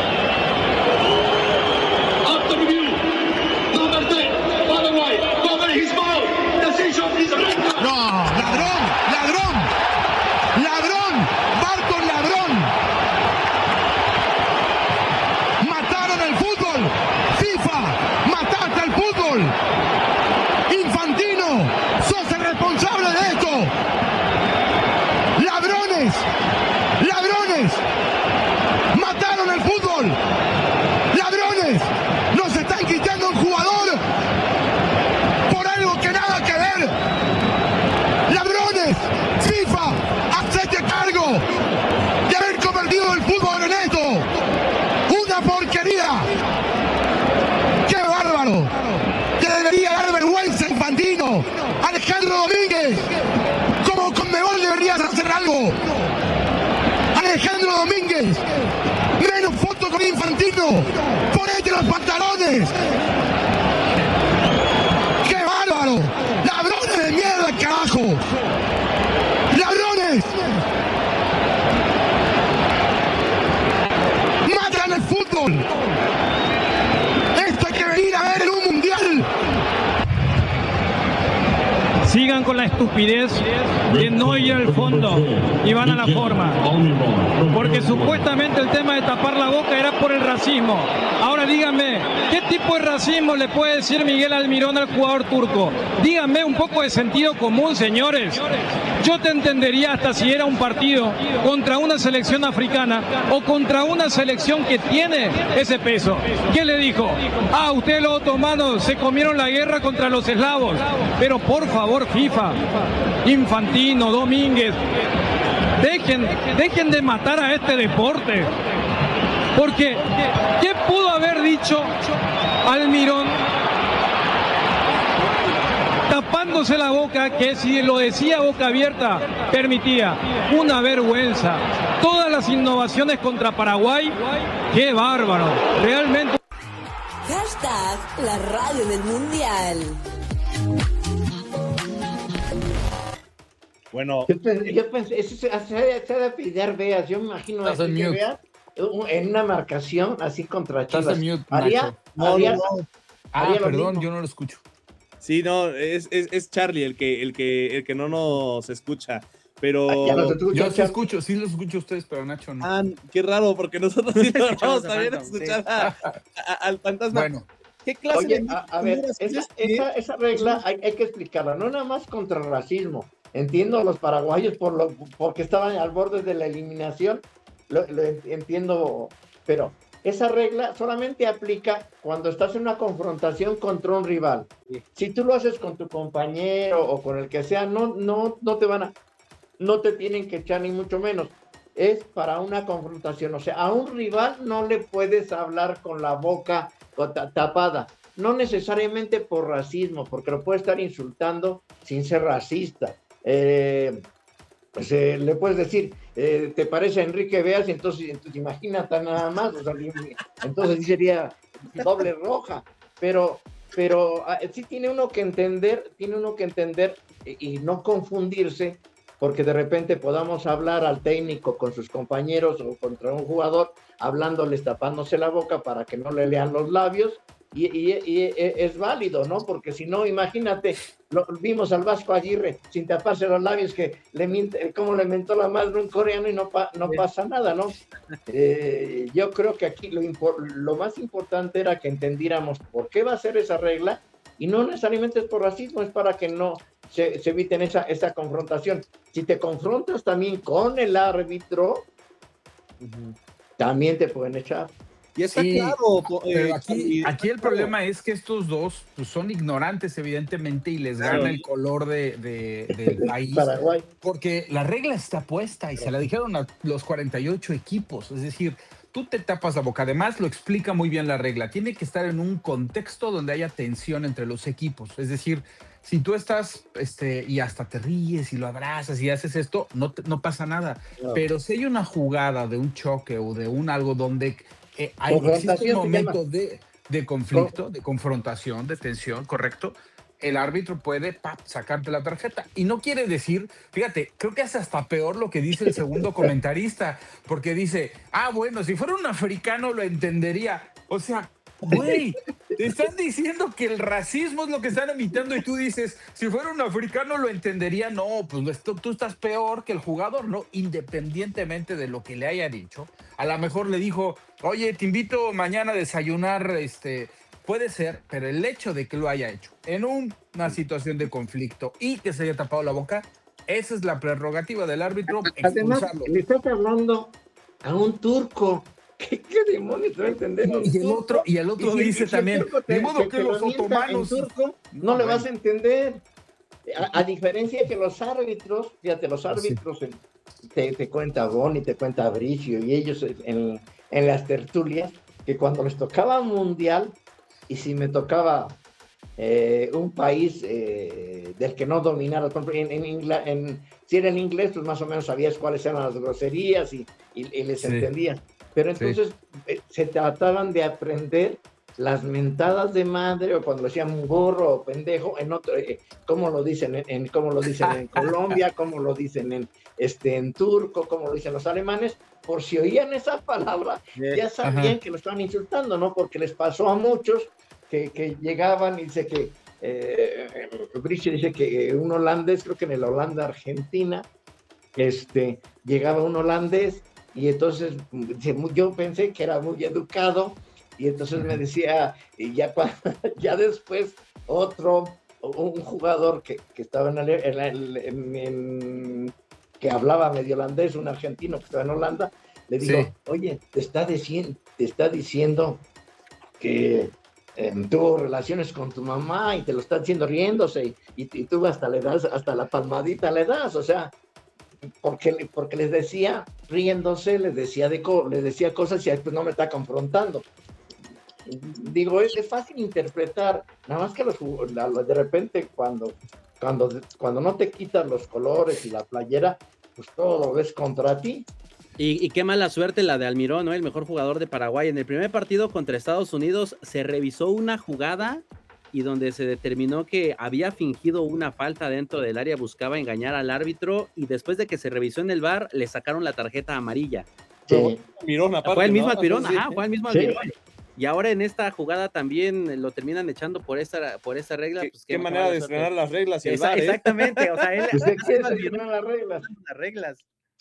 No, ladrón, ladrón, ladrón, Barton ladrón. Mataron el fútbol, FIFA, mataste al fútbol. Infantino, sos el responsable de esto. Ladrones, ladrones, mataron el fútbol. Ladrones, nos están quitando un jugador por algo que nada que ver. Ladrones, FIFA, hacete cargo de haber convertido el fútbol en esto. Una porquería. ¡Qué bárbaro! Te debería dar vergüenza, Infantino. Alejandro Domínguez, como Conmebol deberías hacer algo. Alejandro Domínguez, menos fotos con Infantino. Ponete los pantalones. ¡Qué bárbaro! ¡Ladrones de mierda, carajo! ¡Ladrones! ¡Matan el fútbol! ¡Esto hay que venir a ver en un mundial! Sigan con la estupidez de no ir al fondo y van a la forma. Porque supuestamente el tema de tapar la boca era por el racismo. Ahora díganme, ¿qué tipo de racismo le puede decir Miguel Almirón al jugador turco? Díganme un poco de sentido común, señores. Yo te entendería hasta si era un partido contra una selección africana o contra una selección que tiene ese peso. ¿Qué le dijo? Ah, ustedes los otomanos se comieron la guerra contra los eslavos. Pero por favor, FIFA, Infantino, Domínguez, dejen, dejen de matar a este deporte. Porque, ¿qué pudo haber dicho Almirón tapándose la boca, que si lo decía a boca abierta permitía? Una vergüenza. Todas las innovaciones contra Paraguay, qué bárbaro, realmente. Hashtag la Radio del Mundial. Bueno, Yo pensé, yo pensé eso se, se, se ha de pillar Veas, yo me imagino Estás en que mute. Veas en una marcación así contra Estás Chivas. en mute, haría, Nacho. No, haría, no, no. Ah, haría lo perdón, mismo. yo no lo escucho. sí, no, es, es, es Charlie el que, el, que, el que no nos escucha, pero... Ah, ya no se escucha, Yo sí Charlie. escucho, sí lo escucho a ustedes, pero Nacho no. Ah, qué raro, porque nosotros sí logramos Escuchamos a también Phantom, escuchar a- a- al fantasma. Bueno, ¿Qué clase Oye, de a, a ver, mentiras esa, es que- esa, esa regla hay, hay que explicarla, no nada más contra el racismo. Entiendo a los paraguayos por lo, porque estaban al borde de la eliminación, lo, lo entiendo, pero esa regla solamente aplica cuando estás en una confrontación contra un rival. Sí. Si tú lo haces con tu compañero o con el que sea, no, no, no te van a, no te tienen que echar ni mucho menos. Es para una confrontación, o sea, a un rival no le puedes hablar con la boca tapada, no necesariamente por racismo, porque lo puede estar insultando sin ser racista. Eh, pues, eh, le puedes decir, eh, ¿te parece a Enrique Veas? Entonces, entonces imagínate nada más, o sea, entonces sí sería doble roja, pero, pero ah, sí tiene uno que entender, tiene uno que entender y, y no confundirse, porque de repente podamos hablar al técnico con sus compañeros o contra un jugador, hablándoles, tapándose la boca para que no le lean los labios, y, y, y es válido, ¿no? Porque si no, imagínate, lo, vimos al Vasco Aguirre sin taparse los labios, que le miente, cómo le mentó la madre un coreano y no, pa, no pasa nada, ¿no? Eh, yo creo que aquí lo, lo más importante era que entendiéramos por qué va a ser esa regla, y no necesariamente es por racismo, es para que no se, se eviten esa, esa confrontación. Si te confrontas también con el árbitro, uh-huh, también te pueden echar. Y está sí, claro. Pero eh, aquí, aquí el problema es que estos dos pues, son ignorantes, evidentemente, y les gana el color de, de, del país. Paraguay. Porque la regla está puesta y se la dijeron a los cuarenta y ocho equipos. Es decir, tú te tapas la boca. Además, lo explica muy bien la regla. Tiene que estar en un contexto donde haya tensión entre los equipos. Es decir, si tú estás este, y hasta te ríes y lo abrazas y haces esto, no, te, no pasa nada. Claro. Pero si hay una jugada de un choque o de un algo donde eh, hay, existe un momento de, de conflicto, de confrontación, de tensión, ¿correcto? El árbitro puede pap, sacarte la tarjeta. Y no quiere decir, fíjate, creo que es hasta peor lo que dice el segundo comentarista, porque dice, ah, bueno, si fuera un africano lo entendería. O sea, güey, te están diciendo que el racismo es lo que están imitando y tú dices, si fuera un africano lo entendería. No, pues esto, tú estás peor que el jugador, ¿no? Independientemente de lo que le haya dicho. A lo mejor le dijo, oye, te invito mañana a desayunar, este... Puede ser, pero el hecho de que lo haya hecho en un, una situación de conflicto y que se haya tapado la boca, esa es la prerrogativa del árbitro. Además, le estás hablando a un turco. ¿Qué, qué demonios va a entender? Y el otro, y el otro y dice si, también, de modo que, que los otomanos... Turco, no, no le vas a entender. A, a diferencia que los árbitros, fíjate, los árbitros sí. te, te cuenta Boni, te cuenta Bricio y ellos en, en las tertulias, que cuando les tocaba mundial, y si me tocaba eh, un país eh, del que no dominara, en, en, en, en, si era en inglés, pues más o menos sabías cuáles eran las groserías y, y, y les sí. entendías. Pero entonces sí. eh, se trataban de aprender las mentadas de madre, o cuando decían un gorro o pendejo, en otro, eh, cómo lo dicen, en, en, cómo lo dicen en Colombia, cómo lo dicen en, este, en turco, cómo lo dicen los alemanes. Por si oían esa palabra, ya sabían Ajá. que lo estaban insultando, ¿no? Porque les pasó a muchos que, que llegaban y dice que, eh, Brice dice que un holandés, creo que en la Holanda-Argentina, este, llegaba un holandés y entonces yo pensé que era muy educado y entonces Ajá. me decía, y ya, ya después otro, un jugador que, que estaba en, el, en, en que hablaba medio holandés, un argentino que estaba en Holanda, le digo, sí. oye, te está, diciendo, te está diciendo que eh, tuvo relaciones con tu mamá y te lo está diciendo riéndose y, y, y tú hasta le das, hasta la palmadita le das, o sea, porque, porque les decía, riéndose, les decía, de, les decía cosas y después no me está confrontando. Digo, es, es fácil interpretar, nada más que los, de repente cuando... Cuando, cuando no te quitas los colores y la playera, pues todo lo ves contra ti. Y, y qué mala suerte la de Almirón, ¿no? El mejor jugador de Paraguay. En el primer partido contra Estados Unidos se revisó una jugada y donde se determinó que había fingido una falta dentro del área, buscaba engañar al árbitro y después de que se revisó en el V A R, le sacaron la tarjeta amarilla. Sí. Almirón, aparte, fue el mismo ¿no? Almirón, Sí. ajá, fue el mismo Sí. Almirón. Y ahora en esta jugada también lo terminan echando por esta, por esta regla. ¿Qué, pues, qué manera de estrenar las reglas y el Esa, V A R, ¿eh? Exactamente, o sea, él ¿Usted quiere estrenar las reglas? Las reglas.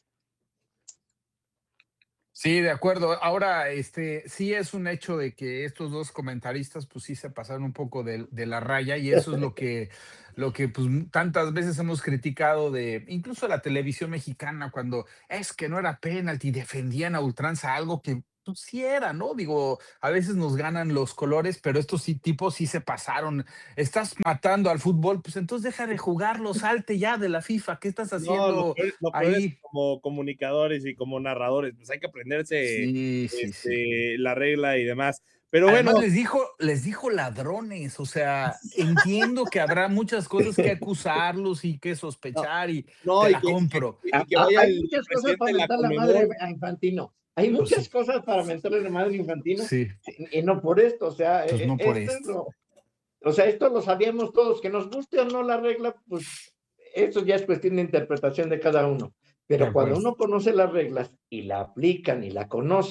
Sí, de acuerdo. Ahora, este, sí es un hecho de que estos dos comentaristas, pues sí se pasaron un poco de, de la raya y eso es lo que, lo que, pues tantas veces hemos criticado de, incluso la televisión mexicana, cuando es que no era penalti, defendían a ultranza algo que pues sí era, ¿no? Digo, a veces nos ganan los colores, pero estos sí, tipos sí se pasaron. Estás matando al fútbol, pues entonces deja de jugarlo, salte ya de la FIFA. ¿Qué estás haciendo no, lo peor, lo peor ahí? Es como comunicadores y como narradores, pues hay que aprenderse Sí, sí, este, sí. la regla y demás. Pero Además, bueno, les dijo, les dijo ladrones, o sea, entiendo que habrá muchas cosas que acusarlos y que sospechar y no, te y la que, compro. y que, y que vaya Hay el muchas cosas presidente para de la mentar la Conmebol. madre a Infantino. Hay muchas Pues sí. cosas para mentarle la madre a Infantino. Sí, Y no por esto, o sea, pues eh, no por esto es esto. lo, o sea, esto lo sabíamos todos, que nos guste o no la regla, pues eso ya es cuestión de interpretación de cada uno. De Pero cuando acuerdo. uno conoce las reglas y la aplican y la conoces,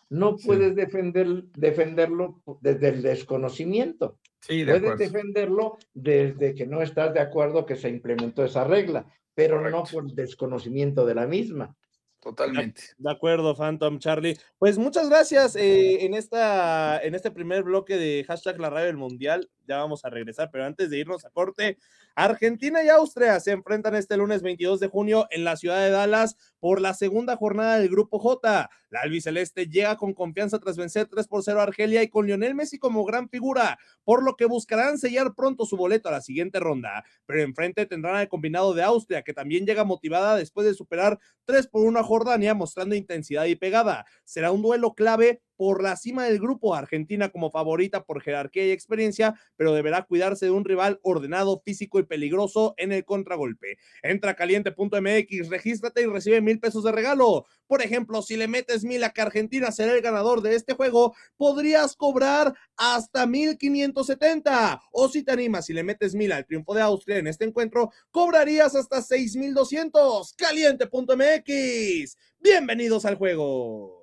no puedes sí. defender, defenderlo desde el desconocimiento. Sí, de puedes acuerdo. defenderlo desde que no estás de acuerdo que se implementó esa regla, pero Correcto. no por desconocimiento de la misma. Totalmente. De acuerdo, Phantom, Charlie. Pues muchas gracias eh, en, esta, en este primer bloque de hashtag La Radio del Mundial. Ya vamos a regresar, pero antes de irnos a corte, Argentina y Austria se enfrentan este lunes veintidós de junio en la ciudad de Dallas por la segunda jornada del Grupo J. La albiceleste llega con confianza tras vencer tres por cero a Argelia y con Lionel Messi como gran figura, por lo que buscarán sellar pronto su boleto a la siguiente ronda. Pero enfrente tendrán al combinado de Austria, que también llega motivada después de superar tres por uno a Jordania, mostrando intensidad y pegada. Será un duelo clave por la cima del grupo, Argentina como favorita por jerarquía y experiencia, pero deberá cuidarse de un rival ordenado, físico y peligroso en el contragolpe. Entra a caliente punto m x, regístrate y recibe mil pesos de regalo. Por ejemplo, si le metes mil a que Argentina será el ganador de este juego, podrías cobrar hasta mil quinientos setenta. O si te animas y le metes mil al triunfo de Austria en este encuentro, cobrarías hasta seis mil doscientos. caliente punto m x. Bienvenidos al juego.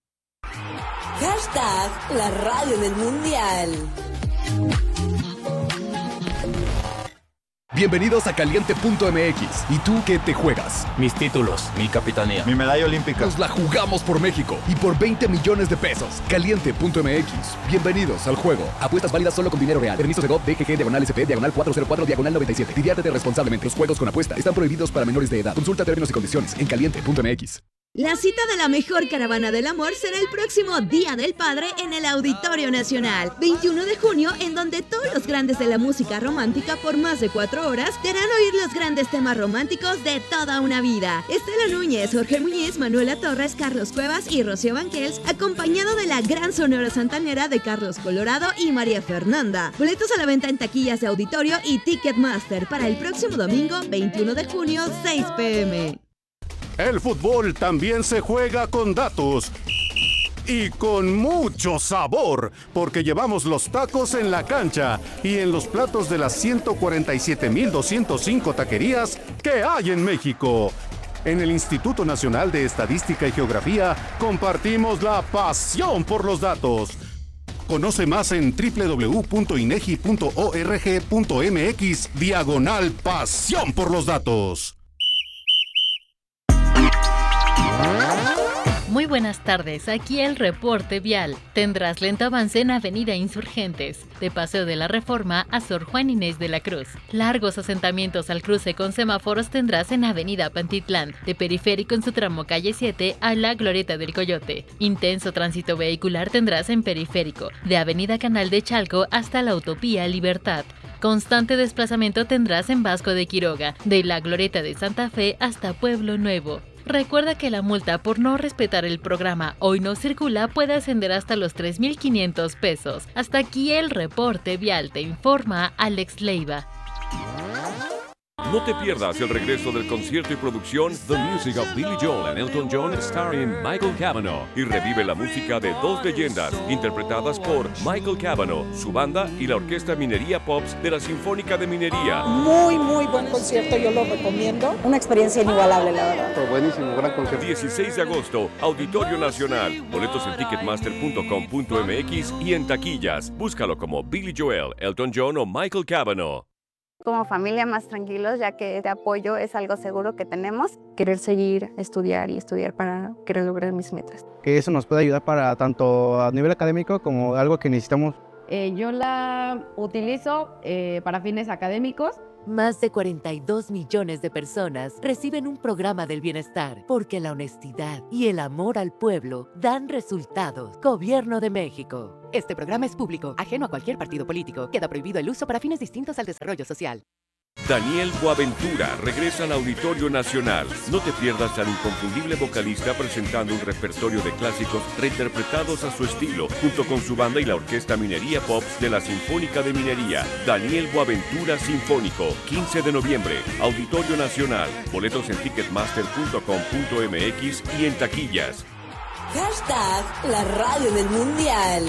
Hashtag La Radio del Mundial. Bienvenidos a caliente punto m x. ¿Y tú qué te juegas? Mis títulos, mi capitanía, mi medalla olímpica. Nos la jugamos por México y por veinte millones de pesos. caliente punto m x. Bienvenidos al juego. Apuestas válidas solo con dinero real. Permisos de G O P, D G G, diagonal S P, diagonal cuatro cero cuatro, diagonal noventa y siete. Diviértete responsablemente. Los juegos con apuesta están prohibidos para menores de edad. Consulta términos y condiciones en caliente punto m x. La cita de la mejor caravana del amor será el próximo Día del Padre en el Auditorio Nacional, veintiuno de junio, en donde todos los grandes de la música romántica por más de cuatro horas te harán oír los grandes temas románticos de toda una vida. Estela Núñez, Jorge Muñiz, Manuela Torres, Carlos Cuevas y Rocío Banquels, acompañado de la gran sonora santanera de Carlos Colorado y María Fernanda. Boletos a la venta en taquillas de Auditorio y Ticketmaster para el próximo domingo, veintiuno de junio, seis p m El fútbol también se juega con datos y con mucho sabor, porque llevamos los tacos en la cancha y en los platos de las ciento cuarenta y siete mil doscientos cinco taquerías que hay en México. En el Instituto Nacional de Estadística y Geografía compartimos la pasión por los datos. Conoce más en doble u doble u doble u punto inegi punto org punto m x diagonal pasión por los datos. Muy buenas tardes, aquí el reporte vial. Tendrás lento avance en Avenida Insurgentes, de Paseo de la Reforma a Sor Juan Inés de la Cruz. Largos asentamientos al cruce con semáforos tendrás en Avenida Pantitlán, de Periférico en su tramo Calle siete a la Glorieta del Coyote. Intenso tránsito vehicular tendrás en Periférico, de Avenida Canal de Chalco hasta la Utopía Libertad. Constante desplazamiento tendrás en Vasco de Quiroga, de la Glorieta de Santa Fe hasta Pueblo Nuevo. Recuerda que la multa por no respetar el programa Hoy No Circula puede ascender hasta los tres mil quinientos pesos. Hasta aquí el reporte vial, te informa Alex Leiva. No te pierdas el regreso del concierto y producción The Music of Billy Joel and Elton John starring Michael Cavanaugh y revive la música de dos leyendas interpretadas por Michael Cavanaugh, su banda y la Orquesta Minería Pops de la Sinfónica de Minería. Muy, muy buen concierto, yo lo recomiendo. Una experiencia inigualable, la verdad. Pero buenísimo, gran concierto. dieciséis de agosto, Auditorio Nacional. Boletos en ticketmaster punto com punto m x y en taquillas. Búscalo como Billy Joel, Elton John o Michael Cavanaugh. Como familia más tranquilos, ya que este apoyo es algo seguro que tenemos. Querer seguir, estudiar y estudiar para querer lograr mis metas. Que eso nos puede ayudar para tanto a nivel académico como algo que necesitamos. Eh, yo la utilizo eh, para fines académicos. Más de cuarenta y dos millones de personas reciben un programa del bienestar porque la honestidad y el amor al pueblo dan resultados. Gobierno de México. Este programa es público, ajeno a cualquier partido político. Queda prohibido el uso para fines distintos al desarrollo social. Daniel Boaventura regresa al Auditorio Nacional. No te pierdas al inconfundible vocalista presentando un repertorio de clásicos reinterpretados a su estilo, junto con su banda y la Orquesta Minería Pops de la Sinfónica de Minería. Daniel Boaventura Sinfónico, quince de noviembre, Auditorio Nacional. Boletos en ticketmaster punto com punto m x y en taquillas. Hashtag La Radio del Mundial.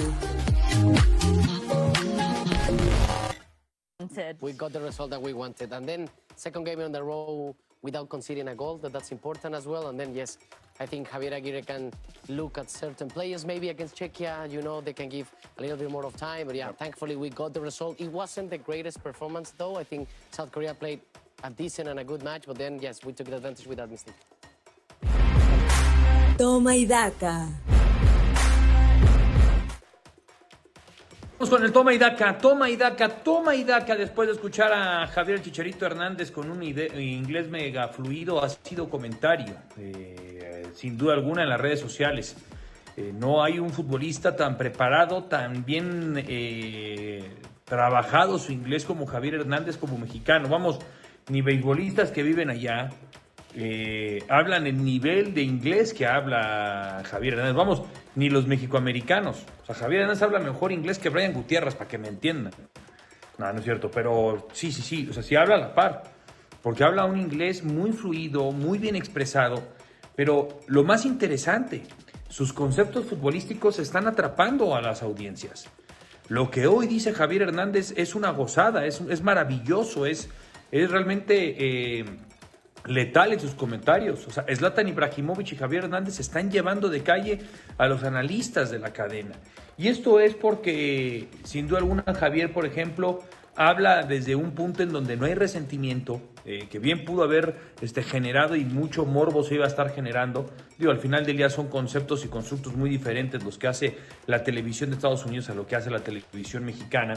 We got the result that we wanted, and then second game in a row without conceding a goal, that that's important as well. And then, yes, I think Javier Aguirre can look at certain players, maybe against Czechia, you know, they can give a little bit more of time. But yeah, thankfully we got the result. It wasn't the greatest performance, though. I think South Korea played a decent and a good match, but then, yes, we took the advantage with that mistake. Toma y daca. Vamos con el toma y daca, toma y daca, toma y daca. Después de escuchar a Javier Chicharito Hernández con un ide- inglés mega fluido, ha sido comentario, eh, sin duda alguna, en las redes sociales. Eh, no hay un futbolista tan preparado, tan bien eh, trabajado su inglés como Javier Hernández, como mexicano. Vamos, ni beisbolistas que viven allá eh, hablan el nivel de inglés que habla Javier Hernández. Vamos, ni los mexicoamericanos. O sea, Javier Hernández habla mejor inglés que Brian Gutiérrez, para que me entiendan. No, no es cierto, pero sí, sí, sí. O sea, sí habla a la par. Porque habla un inglés muy fluido, muy bien expresado. Pero lo más interesante, sus conceptos futbolísticos están atrapando a las audiencias. Lo que hoy dice Javier Hernández es una gozada, es, es maravilloso, es, es realmente... Eh, letal en sus comentarios. O sea, Zlatan Ibrahimovic y Javier Hernández se están llevando de calle a los analistas de la cadena. Y esto es porque, sin duda alguna, Javier, por ejemplo, habla desde un punto en donde no hay resentimiento, eh, que bien pudo haber este, generado y mucho morbo se iba a estar generando. Digo, al final del día son conceptos y constructos muy diferentes los que hace la televisión de Estados Unidos a lo que hace la televisión mexicana.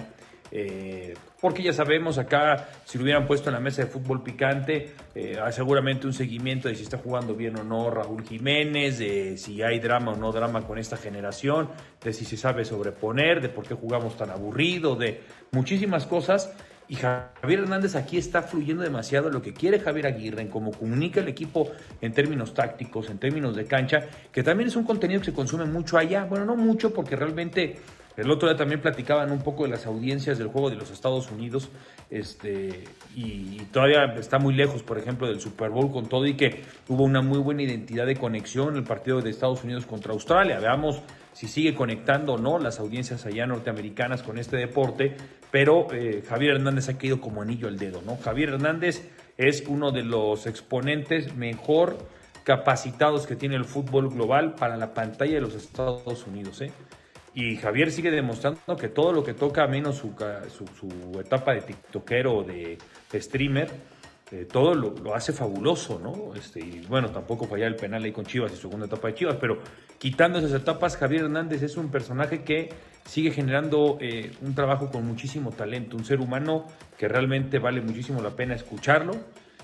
Eh, porque ya sabemos acá, si lo hubieran puesto en la mesa de fútbol picante, eh, hay seguramente un seguimiento de si está jugando bien o no Raúl Jiménez, de si hay drama o no drama con esta generación, de si se sabe sobreponer, de por qué jugamos tan aburrido, de muchísimas cosas. Y Javier Hernández aquí está fluyendo demasiado lo que quiere Javier Aguirre, en cómo comunica el equipo en términos tácticos, en términos de cancha, que también es un contenido que se consume mucho allá. Bueno, no mucho, porque realmente el otro día también platicaban un poco de las audiencias del juego de los Estados Unidos, este, y, y todavía está muy lejos, por ejemplo, del Super Bowl, con todo y que hubo una muy buena identidad de conexión el partido de Estados Unidos contra Australia. Veamos si sigue conectando o no las audiencias allá norteamericanas con este deporte, pero eh, Javier Hernández ha caído como anillo al dedo, ¿no? Javier Hernández es uno de los exponentes mejor capacitados que tiene el fútbol global para la pantalla de los Estados Unidos, ¿eh? Y Javier sigue demostrando que todo lo que toca, menos su, su, su etapa de tiktokero o de, de streamer, eh, todo lo, lo hace fabuloso, ¿no? Este, y bueno, tampoco falla el penal ahí con Chivas y su segunda etapa de Chivas, pero quitando esas etapas, Javier Hernández es un personaje que sigue generando eh, un trabajo con muchísimo talento, un ser humano que realmente vale muchísimo la pena escucharlo,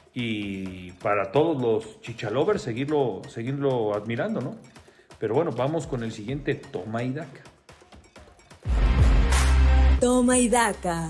y para todos los chichalovers seguirlo, seguirlo admirando, ¿no? Pero bueno, vamos con el siguiente toma y daca. Toma y daca.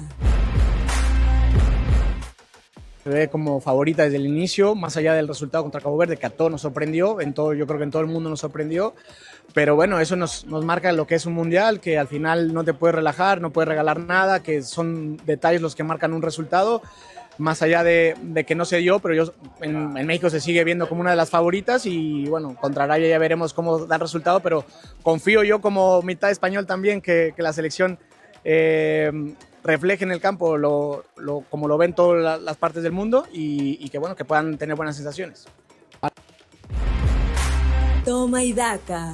Se ve como favorita desde el inicio, más allá del resultado contra Cabo Verde, que a todos nos sorprendió, en todo, yo creo que en todo el mundo nos sorprendió, pero bueno, eso nos, nos marca lo que es un mundial, que al final no te puedes relajar, no puedes regalar nada, que son detalles los que marcan un resultado, más allá de, de que no se dio, pero yo, en, en México se sigue viendo como una de las favoritas, y bueno, contra Arabia ya veremos cómo da el resultado, pero confío yo como mitad español también que, que la selección eh, refleje en el campo lo, lo, como lo ven todas la, las partes del mundo, y, y que bueno, que puedan tener buenas sensaciones. Toma y daca.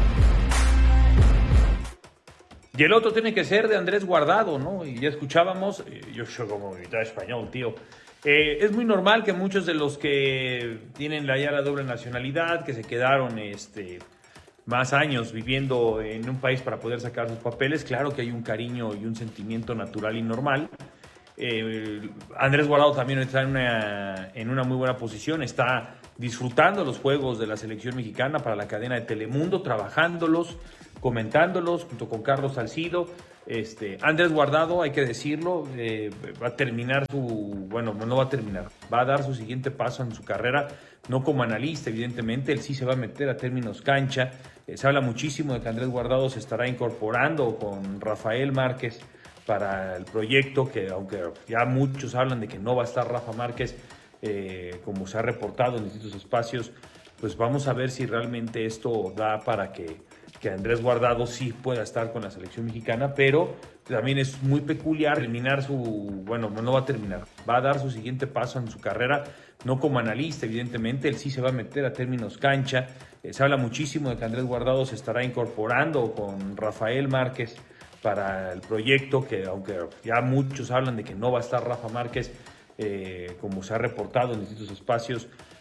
Y el otro tiene que ser de Andrés Guardado, ¿no? Y ya escuchábamos, eh, yo soy como mitad español, tío. Eh, es muy normal que muchos de los que tienen la, ya la doble nacionalidad, que se quedaron este, más años viviendo en un país para poder sacar sus papeles, claro que hay un cariño y un sentimiento natural y normal. Eh, Andrés Guardado también está en una, en una muy buena posición, está disfrutando los juegos de la selección mexicana para la cadena de Telemundo, trabajándolos, comentándolos junto con Carlos Salcido. Este, Andrés Guardado, hay que decirlo, eh, va a terminar su, bueno, no va a terminar, va a dar su siguiente paso en su carrera, no como analista, evidentemente, él sí se va a meter a términos cancha. Eh, se habla muchísimo de que Andrés Guardado se estará incorporando con Rafael Márquez para el proyecto, que aunque ya muchos hablan de que no va a estar Rafa Márquez, eh, como se ha reportado en distintos espacios, pues vamos a ver si realmente esto da para que que Andrés Guardado sí pueda estar con la selección mexicana, pero también es muy peculiar terminar su, bueno, no va a terminar, va a dar su siguiente paso en su carrera, no como analista, evidentemente, él sí se va a meter a términos cancha. Eh, se habla muchísimo de que Andrés Guardado se estará incorporando con Rafael Márquez para el proyecto, que aunque ya muchos hablan de que no va a estar Rafa Márquez, eh, como se ha reportado en distintos espacios,